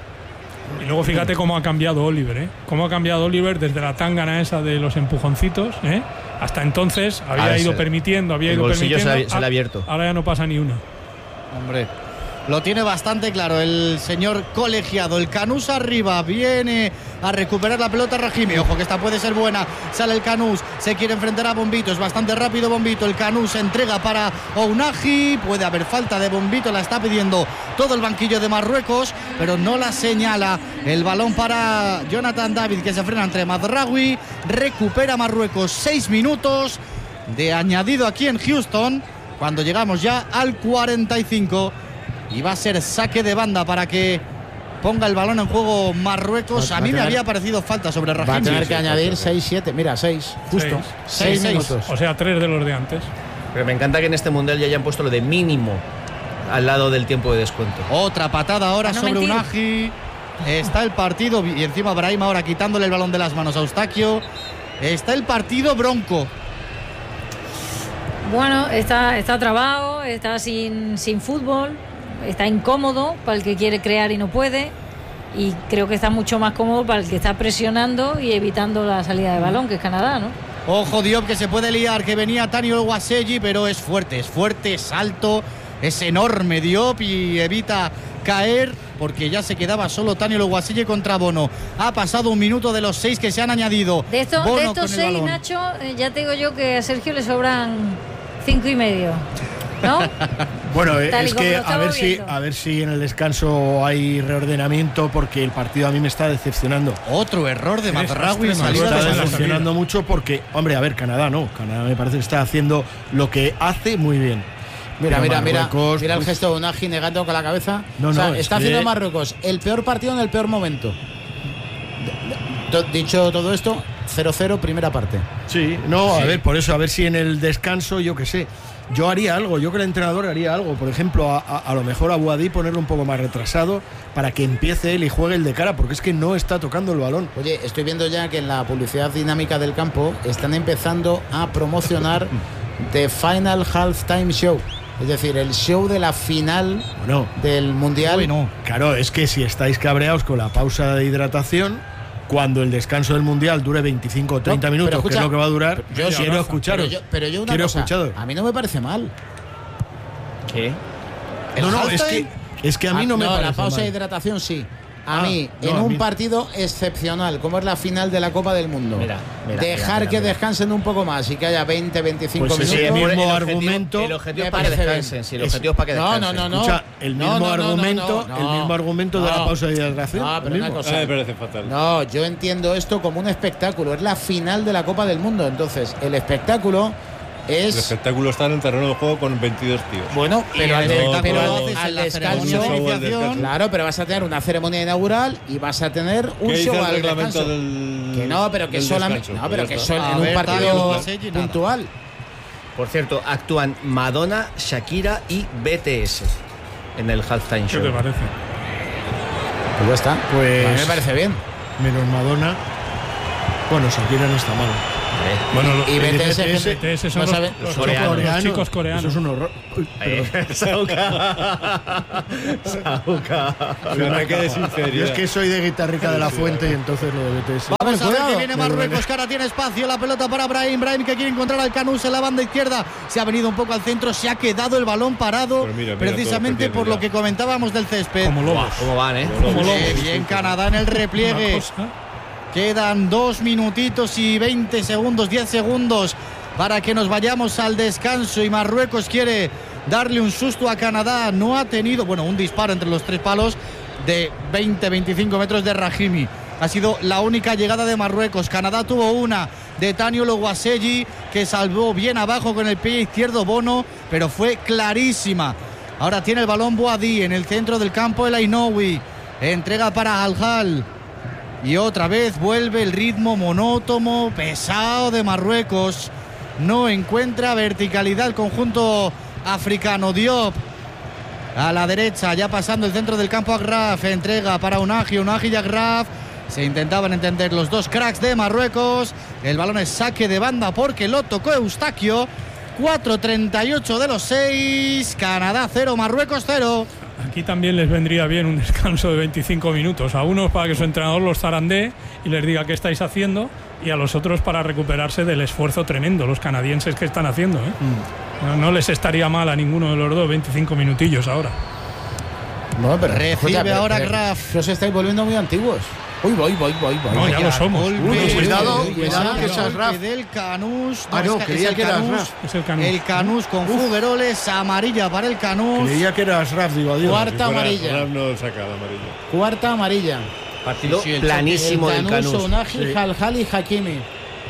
Y luego fíjate cómo ha cambiado Oliver, Cómo ha cambiado Oliver desde la tángana esa de los empujoncitos, hasta entonces había ido permitiendo, se le ha abierto. Ahora ya no pasa ni una. Hombre, lo tiene bastante claro el señor colegiado. El Canús arriba, viene a recuperar la pelota Rahimi. Ojo que esta puede ser buena. Sale el Canús, se quiere enfrentar a Bombito. Es bastante rápido Bombito. El Canús entrega para Ounahi. Puede haber falta de Bombito, la está pidiendo todo el banquillo de Marruecos, pero no la señala. El balón para Jonathan David, que se frena entre Mazraoui. Recupera Marruecos. 6 minutos de añadido aquí en Houston, cuando llegamos ya al 45. Y va a ser saque de banda para que ponga el balón en juego Marruecos. A mí me había parecido falta sobre Rahimi. Va a tener que añadir 6-7. Mira, 6, justo. 6 minutos. O sea, 3 de los de antes. Pero me encanta que en este mundial ya hayan puesto lo de mínimo al lado del tiempo de descuento. Otra patada ahora sobre Unagi. Está el partido. Y encima Brahim ahora quitándole el balón de las manos a Eustaquio. Está el partido bronco. Bueno, está trabado, está sin fútbol. Está incómodo para el que quiere crear y no puede, y creo que está mucho más cómodo para el que está presionando y evitando la salida de balón, que es Canadá, ¿no? Ojo Diop, que se puede liar, que venía Taniel Waseji, pero es fuerte, es alto, es enorme Diop y evita caer, porque ya se quedaba solo Taniel Waseji contra Bono. Ha pasado 1 minuto de los 6 que se han añadido. De estos 6, Nacho, ya te digo yo que a Sergio le sobran 5,5. ¿No? Bueno, es que a ver si en el descanso hay reordenamiento, porque el partido a mí me está decepcionando. Otro error de Mazraoui. Me está decepcionando mucho porque, hombre, a ver, Canadá me parece que está haciendo lo que hace muy bien. Mira el gesto de Unagi negando con la cabeza. Está haciendo Marruecos el peor partido en el peor momento. Dicho todo esto, 0-0 primera parte. Sí, a ver, por eso, a ver si en el descanso, yo qué sé, yo haría algo, yo que el entrenador haría algo, por ejemplo, a lo mejor a Boadí ponerlo un poco más retrasado para que empiece él y juegue el de cara, porque es que no está tocando el balón. Oye, estoy viendo ya que en la publicidad dinámica del campo están empezando a promocionar The Final Halftime Show, es decir, el show de la final del Mundial. Claro, es que si estáis cabreados con la pausa de hidratación, cuando el descanso del Mundial dure 25 o 30 minutos, escucha, que es lo que va a durar, yo quiero escucharos. Pero yo una cosa, a mí no me parece mal. ¿Qué? Es que a mí no me parece mal. La pausa de hidratación sí. A mí, en un partido excepcional, como es la final de la Copa del Mundo, dejar que descansen un poco más y que haya 20, 25 minutos. El mismo argumento. El objetivo es para que descansen. Si el objetivo es para que descansen. No. Escucha, el mismo argumento de la pausa de hidratación. No, pero una cosa. Me parece fatal. No, yo entiendo esto como un espectáculo. Es la final de la Copa del Mundo. Entonces, el espectáculo es... El espectáculo está en el terreno de juego con 22 tíos. Bueno, pero al descanso... Claro, pero vas a tener una ceremonia inaugural y vas a tener un show al descanso. Que no, pero que solamente... No, pero que solo en un partido puntual. Por cierto, actúan Madonna, Shakira y BTS en el halftime show. ¿Qué te parece? Pues ya está. Pues a mí me parece bien. Menos Madonna. Bueno, Shakira no está mal. Bueno, y BTS son los chicos coreanos. Eso es un horror. Sauca. Yo es que soy de Guitarrica de la Fuente y entonces lo de BTS. Vamos a ver que viene Marruecos, que ahora tiene espacio. La pelota para Brahim que quiere encontrar al Canús en la banda izquierda. Se ha venido un poco al centro, se ha quedado el balón parado. Mira, precisamente por lo que comentábamos del césped. Como lobos. ¿Cómo van, Como lobos. Bien Canadá en el repliegue. Quedan 2 minutitos y 20 segundos, 10 segundos para que nos vayamos al descanso y Marruecos quiere darle un susto a Canadá. No ha tenido, un disparo entre los 3 palos de 20-25 metros de Rahimi. Ha sido la única llegada de Marruecos. Canadá tuvo una de Tanio Loguaselli que salvó bien abajo con el pie izquierdo Bono, pero fue clarísima. Ahora tiene el balón Boadi en el centro del campo el Ainoui. Entrega para Al-Hal. Y otra vez vuelve el ritmo monótono, pesado de Marruecos. No encuentra verticalidad el conjunto africano. Diop a la derecha, ya pasando el centro del campo. Agraf entrega para Unagi y Agraf. Se intentaban entender los dos cracks de Marruecos. El balón es saque de banda porque lo tocó Eustaquio. 4:38 de los 6. Canadá 0, Marruecos 0. Aquí también les vendría bien un descanso de 25 minutos. A unos para que su entrenador los zarandee y les diga qué estáis haciendo, y a los otros para recuperarse del esfuerzo tremendo, los canadienses, que están haciendo. No les estaría mal a ninguno de los dos 25 minutillos ahora. No, pero recibe ahora Graf. Os estáis volviendo muy antiguos. Voy. No, ya lo somos. Cuidado que es Ashraf. Del Canús. Creía que era Ashraf. Es el Canús. El Canús con Fugueroles, amarilla para el Canús. Creía que era Ashraf, digo, adiós. Cuarta amarilla. Ashraf no saca la amarilla. Cuarta amarilla. Partido planísimo del Canús. Unagi, Al-Hal y Hakimi.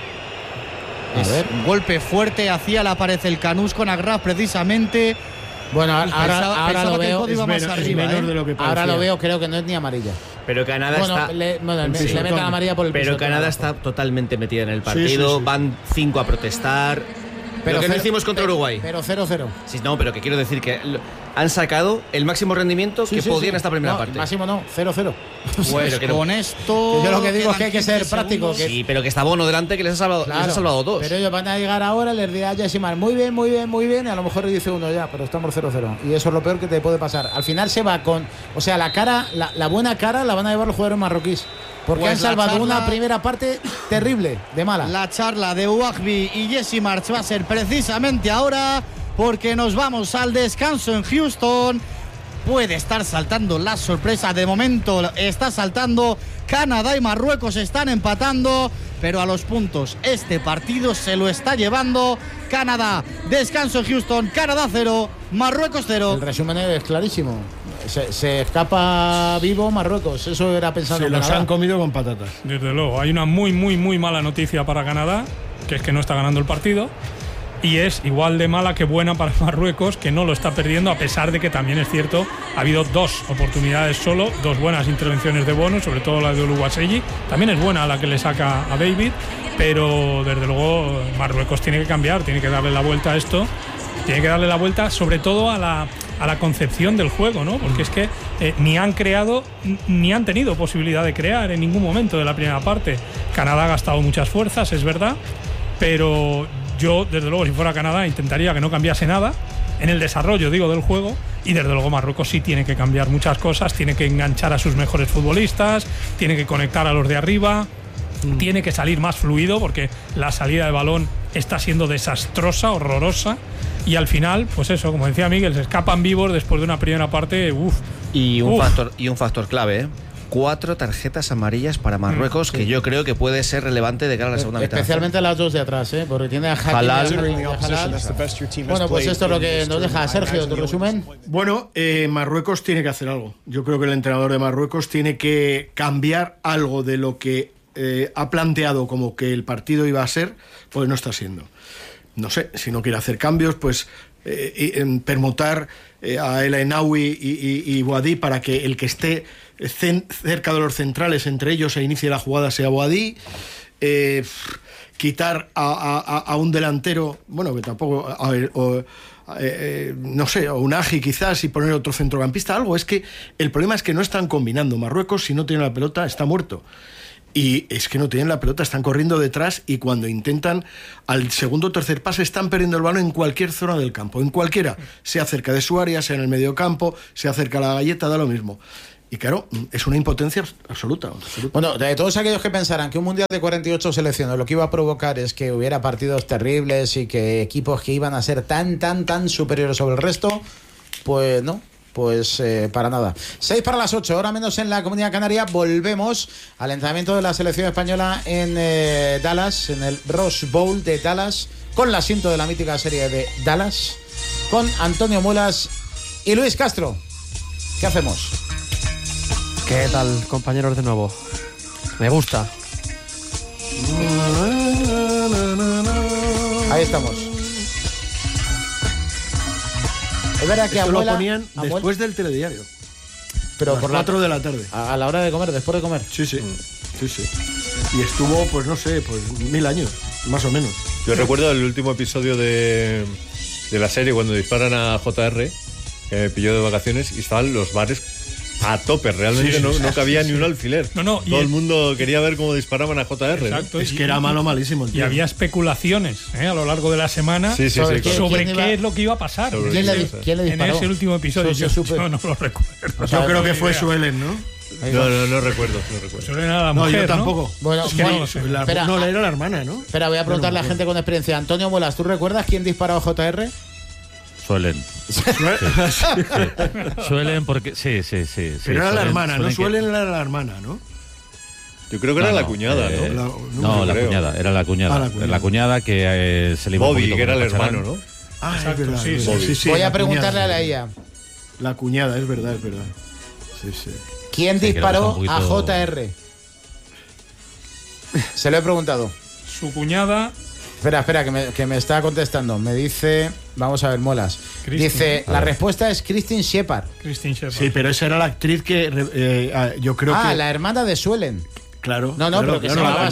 Un golpe fuerte hacia la pared el Canús con Agraf precisamente. Bueno, ahora lo veo. Es menor de lo que parecía. Ahora lo veo, creo que no es ni amarilla. Pero Canadá está. Le meten la amarilla por el piso. Pero Canadá está totalmente metida en el partido. Sí. Van 5 a protestar. Pero lo que no hicimos contra Uruguay. Pero 0-0. Sí, no, pero que quiero decir que han sacado el máximo rendimiento que podían esta primera parte. Máximo no, 0-0. Pues con esto. Yo lo que digo es que hay que ser práctico. Sí, pero que está Bono delante, que les ha salvado 2. Pero ellos van a llegar ahora, les dirá a Jessimar, muy bien, y a lo mejor dice uno ya, pero estamos 0-0. Y eso es lo peor que te puede pasar. Al final se va con. O sea, la buena cara la van a llevar los jugadores marroquíes. Porque pues han salvado una primera parte terrible, de mala. La charla de Ouahbi y Jesse March va a ser precisamente ahora, porque nos vamos al descanso en Houston. Puede estar saltando la sorpresa. De momento está saltando. Canadá y Marruecos están empatando, pero a los puntos este partido se lo está llevando Canadá. Descanso en Houston. Canadá 0, Marruecos 0. El resumen es clarísimo. Se escapa vivo Marruecos. Eso era pensando. Se los han comido con patatas. Desde luego. Hay una muy mala noticia para Canadá, que es que no está ganando el partido. Y es igual de mala que buena para Marruecos, que no lo está perdiendo, a pesar de que también es cierto, ha habido 2 oportunidades solo, 2 buenas intervenciones de Bono, sobre todo la de Oluwaseyi. También es buena la que le saca a David, pero desde luego Marruecos tiene que cambiar, tiene que darle la vuelta a esto. Tiene que darle la vuelta sobre todo a la concepción del juego, ¿no? Porque es que ni han creado ni han tenido posibilidad de crear en ningún momento de la primera parte. Canadá ha gastado muchas fuerzas, es verdad, pero yo, desde luego, si fuera Canadá, intentaría que no cambiase nada en el desarrollo, digo, del juego. Y desde luego Marruecos sí tiene que cambiar muchas cosas, tiene que enganchar a sus mejores futbolistas, tiene que conectar a los de arriba, tiene que salir más fluido, porque la salida de balón está siendo desastrosa, horrorosa. Y al final, pues eso, como decía Miguel, se escapan vivos después de una primera parte. Y un factor clave, 4 tarjetas amarillas para Marruecos, que yo creo que puede ser relevante de cara a la segunda mitad. Especialmente las 2 de atrás, porque tiene a Halal. Bueno, pues esto es lo que nos deja Sergio, tu resumen. Bueno, Marruecos tiene que hacer algo. Yo creo que el entrenador de Marruecos tiene que cambiar algo de lo que ha planteado como que el partido iba a ser, pues no está siendo. no sé, si no quiere hacer cambios, pues permutar a El Ainaoui y Boadí para que el que esté cerca de los centrales entre ellos e inicie la jugada sea Boadí. Quitar a un delantero, bueno, que tampoco, no sé, o un Agi quizás, y poner otro centrocampista, algo. Es que el problema es que no están combinando. Marruecos, si no tiene la pelota, está muerto. Y es que no tienen la pelota, están corriendo detrás, y cuando intentan al segundo o tercer pase están perdiendo el balón en cualquier zona del campo, en cualquiera, sea cerca de su área, sea en el medio campo, sea cerca de la galleta, da lo mismo. Y claro, es una impotencia absoluta. Bueno, de todos aquellos que pensaran que un mundial de 48 selecciones lo que iba a provocar es que hubiera partidos terribles y que equipos que iban a ser tan superiores sobre el resto, pues no. Pues para nada. 6 para las 8, hora menos en la Comunidad Canaria. Volvemos al entrenamiento de la selección española en Dallas, en el Rose Bowl de Dallas, con la asiento de la mítica serie de Dallas, con Antonio Muelas y Luis Castro. ¿Qué hacemos? ¿Qué tal, compañeros, de nuevo? Me gusta. Ahí estamos. Es verdad que Abuela, lo ponían después del telediario. Pero por 4 de la tarde. A la hora de comer, después de comer. Sí. Y estuvo, pues no sé, pues 1000 años, más o menos. Yo recuerdo el último episodio de la serie, cuando disparan a JR, que me pilló de vacaciones, y estaban los bares a tope, realmente no cabía ni un alfiler. Todo el mundo quería ver cómo disparaban a JR. Exacto, es que era malísimo. Y había especulaciones a lo largo de la semana sobre qué es lo que iba a pasar. ¿Quién le disparó? En ese último episodio yo no lo recuerdo. Yo creo que fue Suelen, ¿no? No recuerdo. Suelen era la mujer, yo tampoco. Bueno, era la hermana, ¿no? Espera, voy a preguntarle a la gente con experiencia. Antonio Muelas, ¿tú recuerdas quién disparó a JR? Suelen. Suelen porque... Sí. Pero era la hermana, ¿no? Suelen era la hermana, ¿no? Yo creo que era la cuñada, ¿no? La cuñada, era la cuñada. La cuñada que se le iba Bobby, que era el hermano, ¿no? Exacto, es verdad. Sí, voy a preguntarle a ella. La cuñada, es verdad. Sí. ¿Quién disparó a JR? Se lo he preguntado. Su cuñada... Espera, que me está contestando. Me dice... Vamos a ver, Molas. Dice, la respuesta es Christine Shepard. Sí, pero esa era la actriz que yo creo que... la hermana de Suelen. Claro. Pero que se llamaba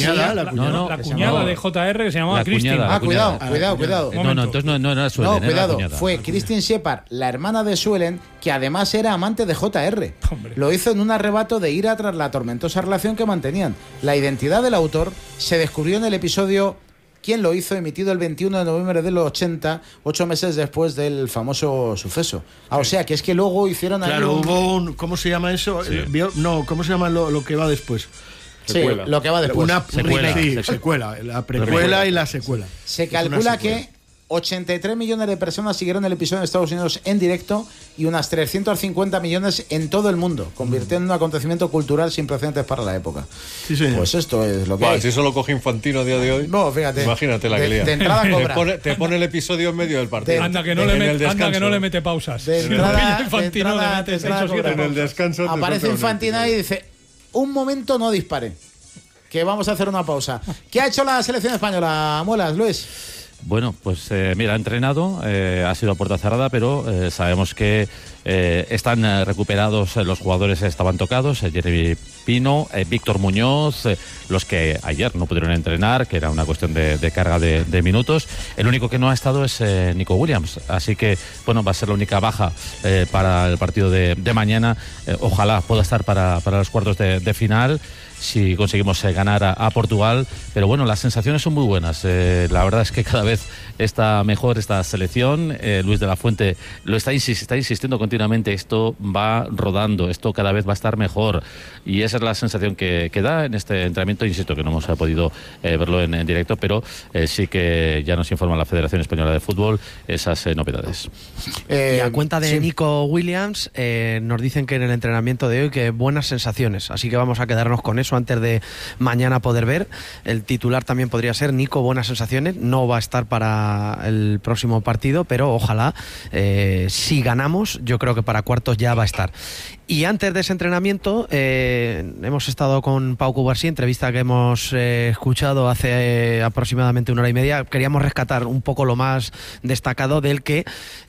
la cuñada de JR que se llamaba Christine. Cuidado. Entonces no era Suelen. No, cuidado. Fue Christine Shepard, la hermana de Suelen, que además era amante de JR. Lo hizo en un arrebato de ira tras la tormentosa relación que mantenían. La identidad del autor se descubrió en el episodio ¿Quién lo hizo?, emitido el 21 de noviembre de los 80, 8 meses después del famoso suceso. O sea, que es que luego hicieron... hubo un... ¿Cómo se llama eso? Sí. ¿Cómo se llama lo que va después? Secuela. Sí, lo que va después. Una secuela. La precuela y la secuela. Se calcula que 83 millones de personas siguieron el episodio en Estados Unidos en directo y unas 350 millones en todo el mundo, convirtiendo en un acontecimiento cultural sin precedentes para la época. Sí, señor. Pues esto es lo que hay. Si eso lo coge Infantino a día de hoy, no, fíjate, imagínate la que lía. De entrada cobra. Te pone el episodio en medio del partido. Anda que no le mete pausas. De entrada, Infantino le mete 6 o 7 en el descanso. Aparece Infantino y dice, un momento no dispare, que vamos a hacer una pausa. ¿Qué ha hecho la selección española, Muelas, Luis? Bueno, pues mira, ha entrenado, ha sido a puerta cerrada, pero sabemos que están recuperados los jugadores que estaban tocados, Jeremy Pino, Víctor Muñoz, los que ayer no pudieron entrenar, que era una cuestión de carga de minutos. El único que no ha estado es Nico Williams, así que bueno, va a ser la única baja para el partido de mañana. Ojalá pueda estar para los cuartos de final, si conseguimos ganar a Portugal, pero bueno, las sensaciones son muy buenas. La verdad es que cada vez está mejor esta selección. Luis de la Fuente lo está insistiendo continuamente, esto va rodando, esto cada vez va a estar mejor, y esa es la sensación que da en este entrenamiento. Insisto que no hemos podido verlo en directo, pero sí que ya nos informa la Federación Española de Fútbol esas novedades. Y a cuenta de Nico Williams, nos dicen que en el entrenamiento de hoy que buenas sensaciones, así que vamos a quedarnos con eso antes de mañana poder ver. El titular también podría ser Nico, buenas sensaciones. No va a estar para el próximo partido, pero ojalá si ganamos, yo creo que para cuartos ya va a estar. Y antes de ese entrenamiento hemos estado con Pau Cubarsí, entrevista que hemos escuchado hace aproximadamente 1 hora y media. Queríamos rescatar un poco lo más destacado del que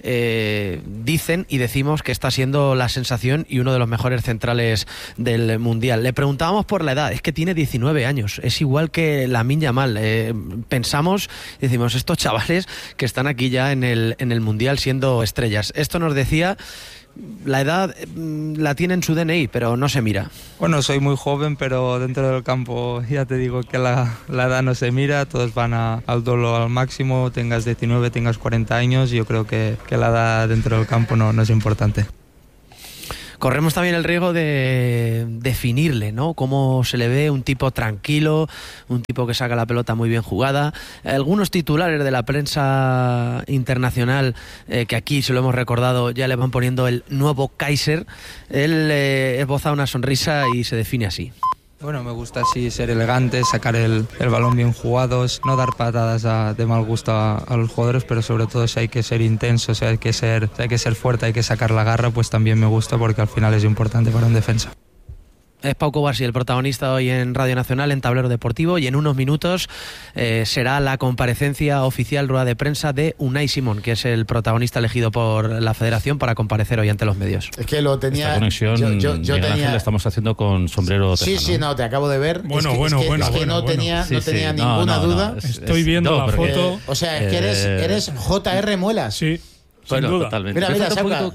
dicen y decimos que está siendo la sensación y uno de los mejores centrales del Mundial. Le preguntábamos por la edad, es que tiene 19 años, es igual que Lamine Yamal. Pensamos, decimos, estos chavales que están aquí ya en el Mundial siendo estrellas. Esto nos decía... La edad la tiene en su DNI, pero no se mira. Bueno, soy muy joven, pero dentro del campo ya te digo que la edad no se mira, todos van al duelo al máximo, tengas 19, tengas 40 años, yo creo que la edad dentro del campo no es importante. Corremos también el riesgo de definirle, ¿no? Cómo se le ve, un tipo tranquilo, un tipo que saca la pelota muy bien jugada. Algunos titulares de la prensa internacional, que aquí se lo hemos recordado, ya le van poniendo el nuevo Kaiser. Él esboza una sonrisa y se define así. Bueno, me gusta así ser elegante, sacar el balón bien jugado, no dar patadas de mal gusto a los jugadores, pero sobre todo si hay que ser intenso, si hay que ser fuerte, hay que sacar la garra, pues también me gusta porque al final es importante para un defensa. Es Pau Cubarsí, el protagonista hoy en Radio Nacional, en Tablero Deportivo, y en unos minutos será la comparecencia oficial, rueda de prensa de Unai Simón, que es el protagonista elegido por la Federación para comparecer hoy ante los medios. Es que lo tenía... Esta conexión yo tenía... la estamos haciendo con sombrero tejano. Sí, no, te acabo de ver. Bueno. No tenía ninguna duda. Estoy viendo la foto. O sea, es que eres J.R. Muelas. Sí. Bueno, sin duda. Totalmente. Mira,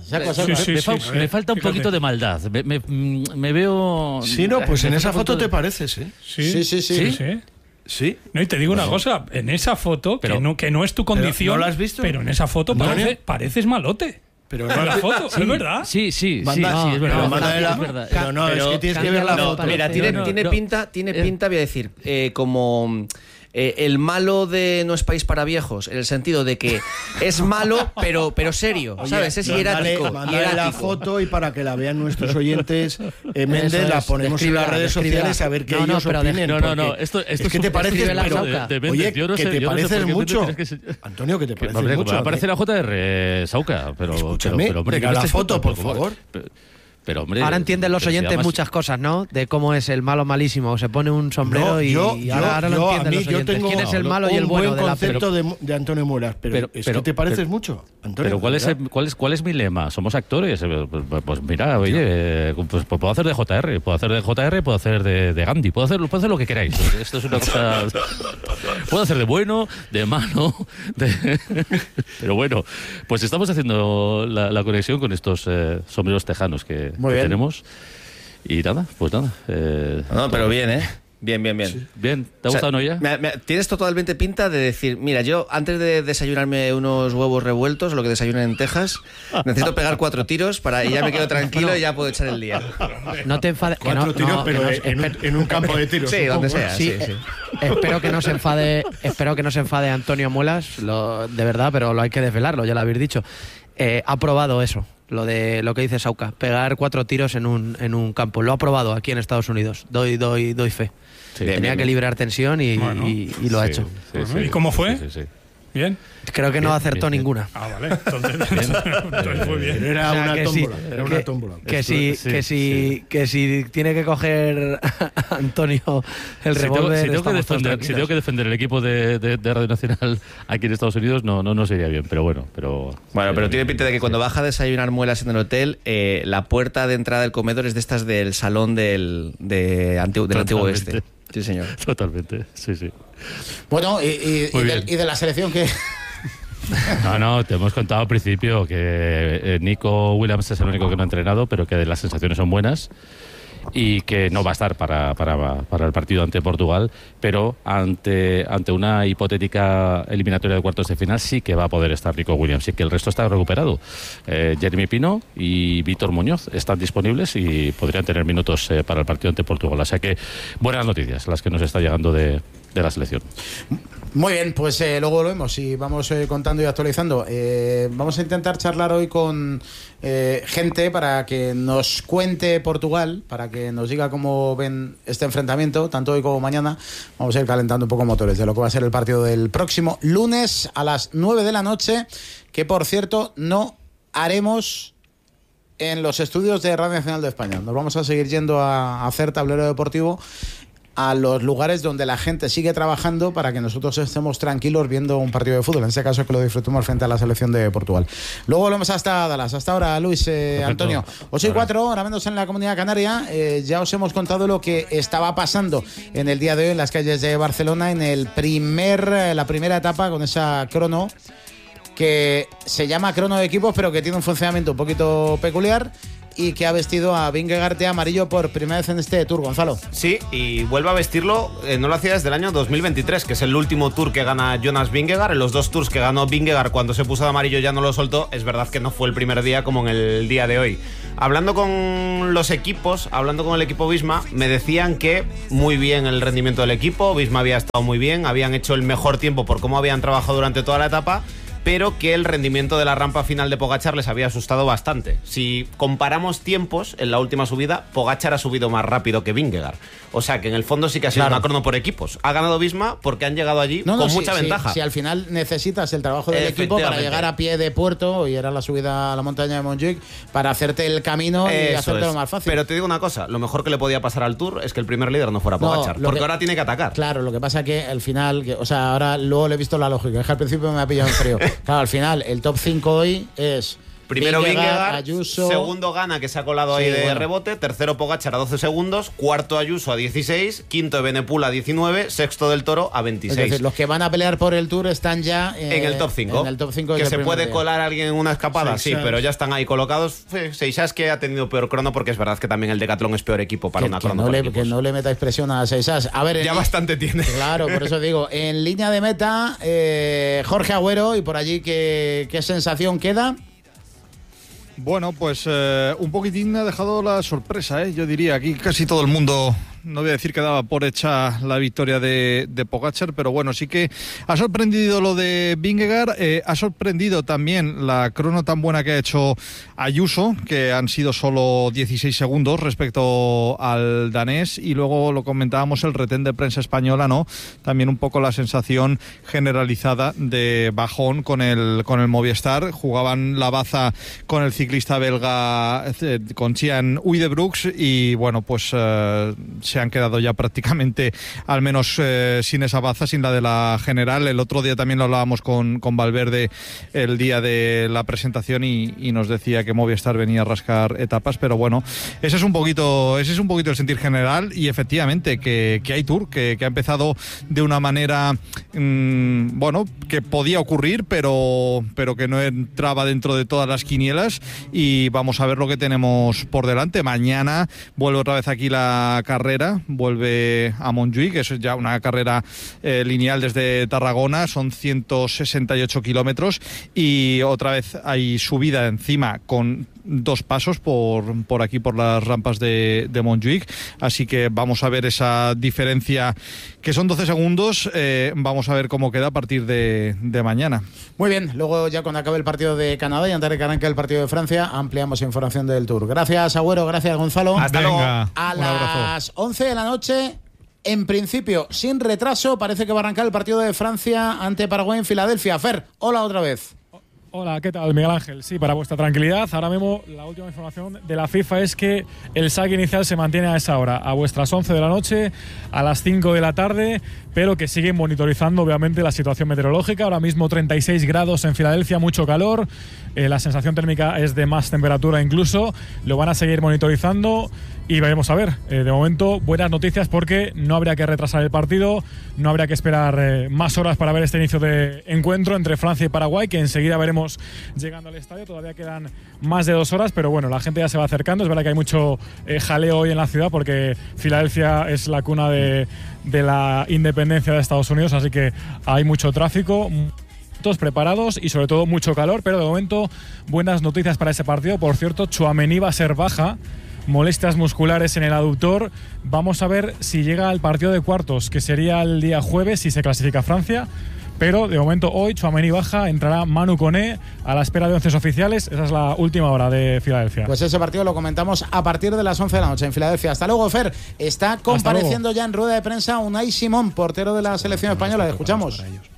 Me falta un poquito de maldad. Me veo... Sí, no, pues en esa foto te pareces, ¿eh? Sí. No, y te digo una cosa, en esa foto, pero, que no es tu condición, ¿no la has visto? Pero en esa foto pareces malote. Pero en la foto, ¿es verdad? Sí, es verdad. Pero no, es que tienes que ver la foto. Mira, tiene pinta, voy a decir, como... el malo de No es país para viejos, en el sentido de que es malo, pero serio, ¿sabes? Es hierático. Mándale la foto y para que la vean nuestros oyentes, Méndez, la ponemos en las redes sociales a ver qué ellos opinen. No, esto es que te pareces, oye, que te pareces mucho. Antonio, que te pareces mucho. Me parece la JR, Sauca, pero hombre, mira la foto, por favor. Pero, hombre, ahora entienden los oyentes muchas cosas, ¿no? De cómo es el malo malísimo. Se pone un sombrero ahora lo entienden los oyentes. ¿Quién es el malo y el bueno de la concepto de Antonio Muelas? Pero es que te pareces mucho, Antonio. Pero ¿cuál es mi lema? Somos actores. Pues mira, oye, pues puedo hacer de JR, puedo hacer de Gandhi, puedo hacer lo que queráis. Esto es una cosa... Puedo hacer de bueno, de malo, Pero bueno, pues estamos haciendo la conexión con estos sombreros tejanos que tenemos. Y nada, pues nada. No, pero bien, ¿eh? Bien. Sí. Bien, ¿te ha gustado, no ya? Tienes totalmente pinta de decir, mira, yo antes de desayunarme unos huevos revueltos, lo que desayunan en Texas, necesito pegar 4 tiros y ya me quedo tranquilo y ya puedo echar el día. No te enfades. 4 tiros, pero en un campo de tiros. Sí, donde sea. Sí. Espero que no se enfade Antonio Muelas, de verdad, pero lo hay que desvelarlo, ya lo habéis dicho. Ha probado eso, lo que dice Sauca, pegar 4 tiros en un campo. Lo ha probado aquí en Estados Unidos. Doy fe. Sí, tenía que liberar tensión y lo ha hecho. Sí. ¿Y cómo fue? Sí. ¿Bien? Creo que no acertó ninguna. Vale. Entonces fue bien. Era una tómbola. Que si tiene que coger Antonio el revólver. Si tengo que defender el equipo de Radio Nacional aquí en Estados Unidos, no sería bien, pero bueno. Pero tiene pinta de que cuando baja a desayunar Muelas en el hotel, la puerta de entrada del comedor es de estas del salón del antiguo oeste. Sí, señor. Totalmente, sí. Bueno, y de la selección que... No, te hemos contado al principio que Nico Williams es el único que no ha entrenado, pero que las sensaciones son buenas y que no va a estar para el partido ante Portugal, pero ante una hipotética eliminatoria de cuartos de final sí que va a poder estar Nico Williams, y que el resto está recuperado. Jeremy Pino y Víctor Muñoz están disponibles y podrían tener minutos para el partido ante Portugal, o sea que buenas noticias las que nos está llegando de la selección. Muy bien, pues luego volvemos y vamos contando y actualizando. Vamos a intentar charlar hoy con gente para que nos cuente Portugal, para que nos diga cómo ven este enfrentamiento, tanto hoy como mañana. Vamos a ir calentando un poco motores de lo que va a ser el partido del próximo lunes a las 9 de la noche, que por cierto no haremos en los estudios de Radio Nacional de España. Nos vamos a seguir yendo a hacer tablero deportivo a los lugares donde la gente sigue trabajando para que nosotros estemos tranquilos viendo un partido de fútbol, en este caso que lo disfrutemos frente a la selección de Portugal. Luego volvemos hasta Dallas. Hasta ahora, Luis, Antonio. 8:04, ahora menos en la Comunidad Canaria. Ya os hemos contado lo que estaba pasando en el día de hoy en las calles de Barcelona en la primera etapa con esa crono que se llama crono de equipos, pero que tiene un funcionamiento un poquito peculiar y que ha vestido a Vingegaard de amarillo por primera vez en este Tour, Gonzalo. Sí, y vuelve a vestirlo, no lo hacía desde el año 2023, que es el último Tour que gana Jonas Vingegaard. En los 2 Tours que ganó Vingegaard, cuando se puso de amarillo ya no lo soltó. Es verdad que no fue el primer día como en el día de hoy. Hablando con los equipos, hablando con el equipo Visma, me decían que muy bien el rendimiento del equipo, Visma había estado muy bien, habían hecho el mejor tiempo por cómo habían trabajado durante toda la etapa, pero que el rendimiento de la rampa final de Pogačar les había asustado bastante. Si comparamos tiempos, en la última subida, Pogačar ha subido más rápido que Vingegaard. O sea que en el fondo sí que ha sido una crono por equipos. Ha ganado Visma porque han llegado allí con mucha ventaja. Si al final necesitas el trabajo del equipo para llegar a pie de puerto, y era la subida a la montaña de Montjuic, para hacerte el camino y hacértelo más fácil. Pero te digo una cosa, lo mejor que le podía pasar al Tour es que el primer líder no fuera Pogačar, porque ahora tiene que atacar. Claro, lo que pasa que al final, ahora luego le he visto la lógica, es que al principio me ha pillado en frío. Claro, al final el top 5 hoy es primero Vingegaard, Ayuso, segundo Gana, que se ha colado ahí de rebote, tercero Pogačar a 12 segundos, cuarto Ayuso a 16, quinto Evenepoel a 19, sexto Del Toro a 26. Es decir, los que van a pelear por el Tour están ya en el top 5. En el top 5 que se puede colar alguien en una escapada, sí, pero ya están ahí colocados. Seixas, que ha tenido peor crono, porque es verdad que también el Decathlon es peor equipo para una crono. Que no le metáis presión a Seixas. A ver, ya bastante tiene. Claro, por eso digo, en línea de meta, Jorge Agüero, y por allí, ¿qué sensación queda? Bueno, pues un poquitín ha dejado la sorpresa, yo diría. Aquí casi todo el mundo, no voy a decir que daba por hecha la victoria de Pogačar, pero bueno, sí que ha sorprendido lo de Vingegaard, ha sorprendido también la crono tan buena que ha hecho Ayuso, que han sido solo 16 segundos respecto al danés, y luego lo comentábamos, el retén de prensa española, ¿no? También un poco la sensación generalizada de bajón con el Movistar. Jugaban la baza con el ciclista belga, con Cian Uijtdebroeks, y bueno, pues se han quedado ya prácticamente, al menos sin esa baza, sin la de la general. El otro día también lo hablábamos con Valverde el día de la presentación, y nos decía que Movistar venía a rascar etapas, pero bueno, ese es un poquito el sentir general, y efectivamente que hay Tour, que ha empezado de una manera bueno, que podía ocurrir, pero que no entraba dentro de todas las quinielas, y vamos a ver lo que tenemos por delante. Mañana vuelve otra vez aquí la carrera, vuelve a Montjuic, que eso es ya una carrera lineal desde Tarragona, son 168 kilómetros, y otra vez hay subida encima con 2 pasos por aquí, por las rampas de Montjuic, así que vamos a ver esa diferencia, que son 12 segundos, vamos a ver cómo queda a partir de mañana. Muy bien, luego ya cuando acabe el partido de Canadá y antes de que arranque el partido de Francia, ampliamos información del Tour. Gracias, Agüero, gracias, Gonzalo. Hasta luego. A las 11 de la noche, en principio sin retraso, parece que va a arrancar el partido de Francia ante Paraguay en Filadelfia. Fer, hola otra vez. Hola, ¿qué tal, Miguel Ángel? Sí, para vuestra tranquilidad, ahora mismo la última información de la FIFA es que el saque inicial se mantiene a esa hora, a vuestras 11 de la noche, a las 5 de la tarde, pero que siguen monitorizando obviamente la situación meteorológica. Ahora mismo 36 grados en Filadelfia, mucho calor, la sensación térmica es de más temperatura incluso, lo van a seguir monitorizando y veremos a ver. De momento, buenas noticias porque no habría que retrasar el partido, no habría que esperar más horas para ver este inicio de encuentro entre Francia y Paraguay, que enseguida veremos llegando al estadio. Todavía quedan más de 2 horas, pero bueno, la gente ya se va acercando. Es verdad que hay mucho jaleo hoy en la ciudad porque Filadelfia es la cuna de la independencia de Estados Unidos, así que hay mucho tráfico, todos preparados y sobre todo mucho calor, pero de momento buenas noticias para ese partido. Por cierto, Tchouaméni va a ser baja, molestias musculares en el aductor. Vamos a ver si llega al partido de cuartos, que sería el día jueves si se clasifica Francia. Pero de momento hoy Tchouaméni baja, entrará Manu Koné a la espera de 11 oficiales. Esa es la última hora de Filadelfia. Pues ese partido lo comentamos a partir de las 11 de la noche en Filadelfia. Hasta luego, Fer. Está compareciendo ya en rueda de prensa Unai Simón, portero de la selección española. Le escuchamos.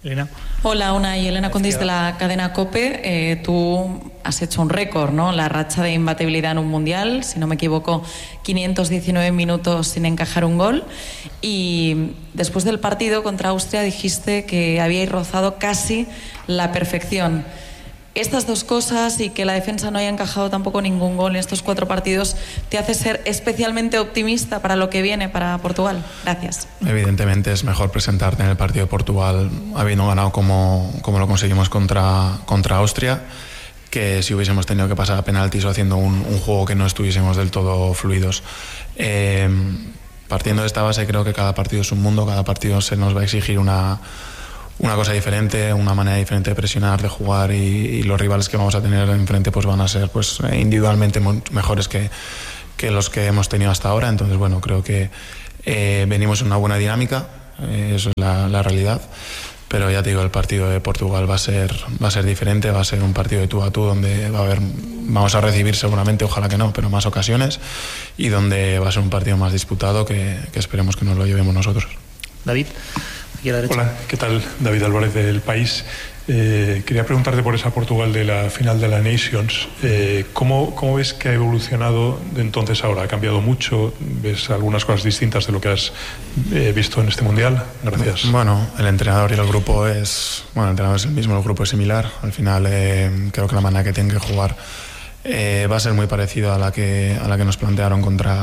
Elena. Hola, Unai, Elena Condis de la cadena COPE. Tú has hecho un récord, ¿no? La racha de imbatibilidad en un mundial, si no me equivoco, 519 minutos sin encajar un gol. Y después del partido contra Austria dijiste que habíais rozado casi la perfección. Estas dos cosas y que la defensa no haya encajado tampoco ningún gol en estos 4 partidos, ¿te hace ser especialmente optimista para lo que viene para Portugal? Gracias. Evidentemente es mejor presentarte en el partido de Portugal habiendo ganado como lo conseguimos contra Austria, que si hubiésemos tenido que pasar a penaltis o haciendo un juego que no estuviésemos del todo fluidos. Partiendo de esta base, creo que cada partido es un mundo, cada partido se nos va a exigir una cosa diferente, una manera diferente de presionar, de jugar, y los rivales que vamos a tener enfrente pues van a ser pues individualmente mejores que los que hemos tenido hasta ahora. Entonces, bueno, creo que venimos en una buena dinámica, eso es la realidad. Pero ya te digo, el partido de Portugal va a ser diferente, va a ser un partido de tú a tú donde vamos a recibir seguramente, ojalá que no, pero más ocasiones, y donde va a ser un partido más disputado que esperemos que nos lo llevemos nosotros. David. Hola, ¿qué tal? David Álvarez del País. Quería preguntarte por esa Portugal de la final de la Nations. ¿Cómo ves que ha evolucionado de entonces a ahora? ¿Ha cambiado mucho? ¿Ves algunas cosas distintas de lo que has visto en este Mundial? Gracias. Bueno, el entrenador y el grupo el entrenador es el mismo, el grupo es similar. Al final creo que la manera que tienen que jugar va a ser muy parecida a la que nos plantearon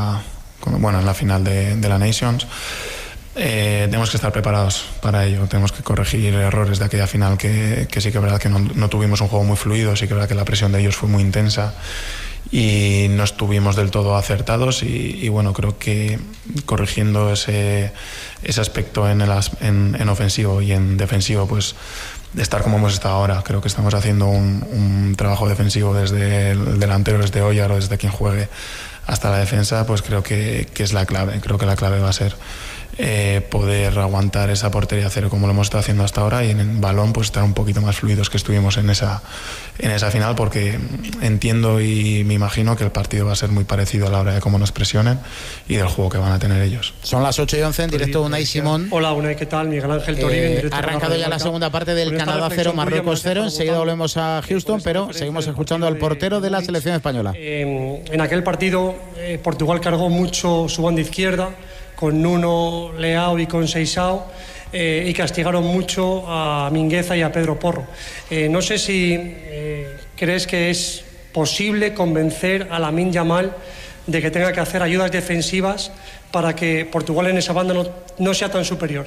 en la final de la Nations. Tenemos que estar preparados para ello, tenemos que corregir errores de aquella final que sí que es verdad que no tuvimos un juego muy fluido, sí que es verdad que la presión de ellos fue muy intensa y no estuvimos del todo acertados y bueno, creo que corrigiendo ese aspecto en ofensivo y en defensivo, pues de estar como hemos estado ahora, creo que estamos haciendo un trabajo defensivo desde el delantero, desde Oyar o desde quien juegue hasta la defensa, pues creo que es la clave. Creo que la clave va a ser poder aguantar esa portería cero como lo hemos estado haciendo hasta ahora, y en el balón pues estar un poquito más fluidos que estuvimos en esa final, porque entiendo y me imagino que el partido va a ser muy parecido a la hora de cómo nos presionen y del juego que van a tener ellos. Son las 8:11 en directo de Unai Simón. Hola Unai, ¿qué tal? Miguel Ángel Toribio en directo. Ha arrancado ya la segunda parte del Canadá 0, Marruecos 0. Enseguida volvemos a Houston, pero seguimos escuchando al portero de la selección española. En aquel partido Portugal cargó mucho su banda izquierda con Nuno, Leao y con Seixao, y castigaron mucho a Mingueza y a Pedro Porro. No sé si crees que es posible convencer a Lamine Yamal de que tenga que hacer ayudas defensivas para que Portugal en esa banda no sea tan superior.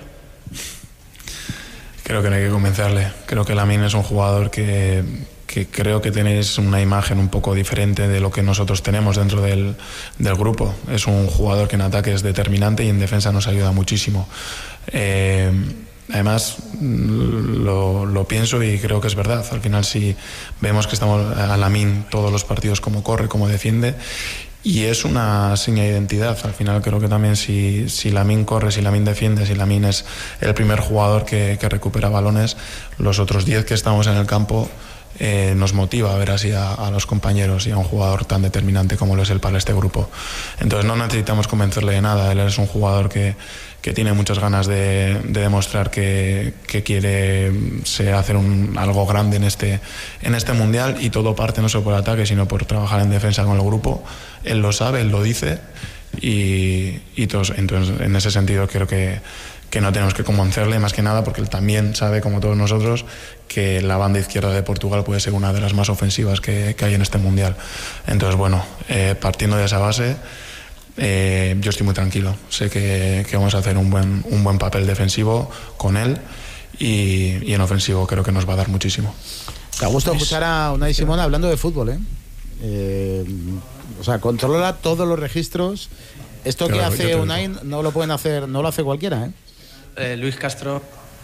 Creo que no hay que convencerle. Creo que Lamine es un jugador que creo que tenéis una imagen un poco diferente de lo que nosotros tenemos dentro del grupo. Es un jugador que en ataque es determinante y en defensa nos ayuda muchísimo. Además, lo pienso y creo que es verdad. Al final, si vemos que estamos a Lamine todos los partidos, cómo corre, cómo defiende, y es una seña de identidad. Al final creo que también si Lamine corre, si Lamine defiende, si Lamine es el primer jugador que recupera balones, los otros 10 que estamos en el campo nos motiva a ver así a los compañeros y a un jugador tan determinante como lo es él para este grupo. Entonces no necesitamos convencerle de nada. Él es un jugador que tiene muchas ganas de demostrar que quiere hacer algo grande en este mundial, y todo parte no solo por ataque sino por trabajar en defensa con el grupo. Él lo sabe, él lo dice, y todos, entonces en ese sentido creo que no tenemos que convencerle, más que nada porque él también sabe, como todos nosotros, que la banda izquierda de Portugal puede ser una de las más ofensivas que hay en este mundial. Entonces, bueno, partiendo de esa base, yo estoy muy tranquilo. Sé que vamos a hacer un buen papel defensivo con él, y en ofensivo creo que nos va a dar muchísimo. Da gusto escuchar a Unai Simón hablando de fútbol, o sea, controla todos los registros. Esto que hace Unai no lo pueden hacer, no lo hace cualquiera, Luis Castro.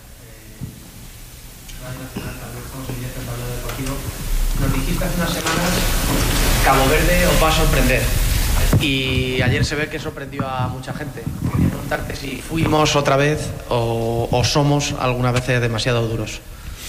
Nos dijiste hace unas semanas: Cabo Verde os va a sorprender. Y ayer se ve que sorprendió a mucha gente. Quería preguntarte si fuimos otra vez o somos algunas veces demasiado duros.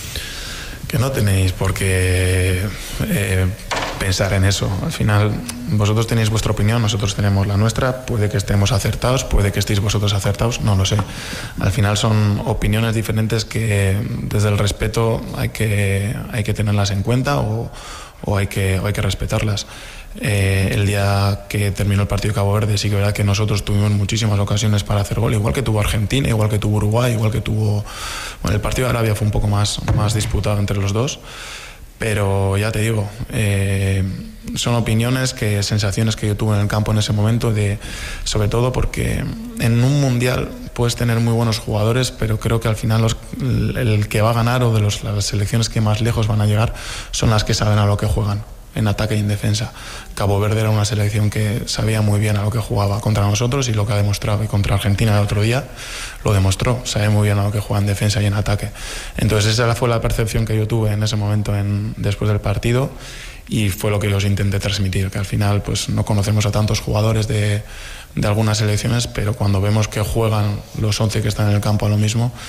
Que no tenéis por qué pensar en eso. Al final vosotros tenéis vuestra opinión, nosotros tenemos la nuestra, puede que estemos acertados, puede que estéis vosotros acertados, no lo sé. Al final son opiniones diferentes que desde el respeto hay que tenerlas en cuenta o hay que respetarlas. El día que terminó el partido de Cabo Verde sí que es verdad que nosotros tuvimos muchísimas ocasiones para hacer gol, igual que tuvo Argentina, igual que tuvo Uruguay, igual que tuvo... Bueno, el partido de Arabia fue un poco más disputado entre los dos, pero ya te digo, son opiniones, sensaciones que yo tuve en el campo en ese momento, sobre todo porque en un mundial puedes tener muy buenos jugadores, pero creo que al final el que va a ganar o de las selecciones que más lejos van a llegar son las que saben a lo que juegan, en ataque y en defensa. Cabo Verde era una selección que sabía muy bien a lo que jugaba contra nosotros y lo que ha demostrado, y contra Argentina el otro día lo demostró, sabe muy bien a lo que juega en defensa y en ataque. Entonces esa fue la percepción que yo tuve en ese momento después del partido, y fue lo que yo os intenté transmitir, que al final pues no conocemos a tantos jugadores de algunas selecciones, pero cuando vemos que juegan los 11 que están en el campo a lo mismo,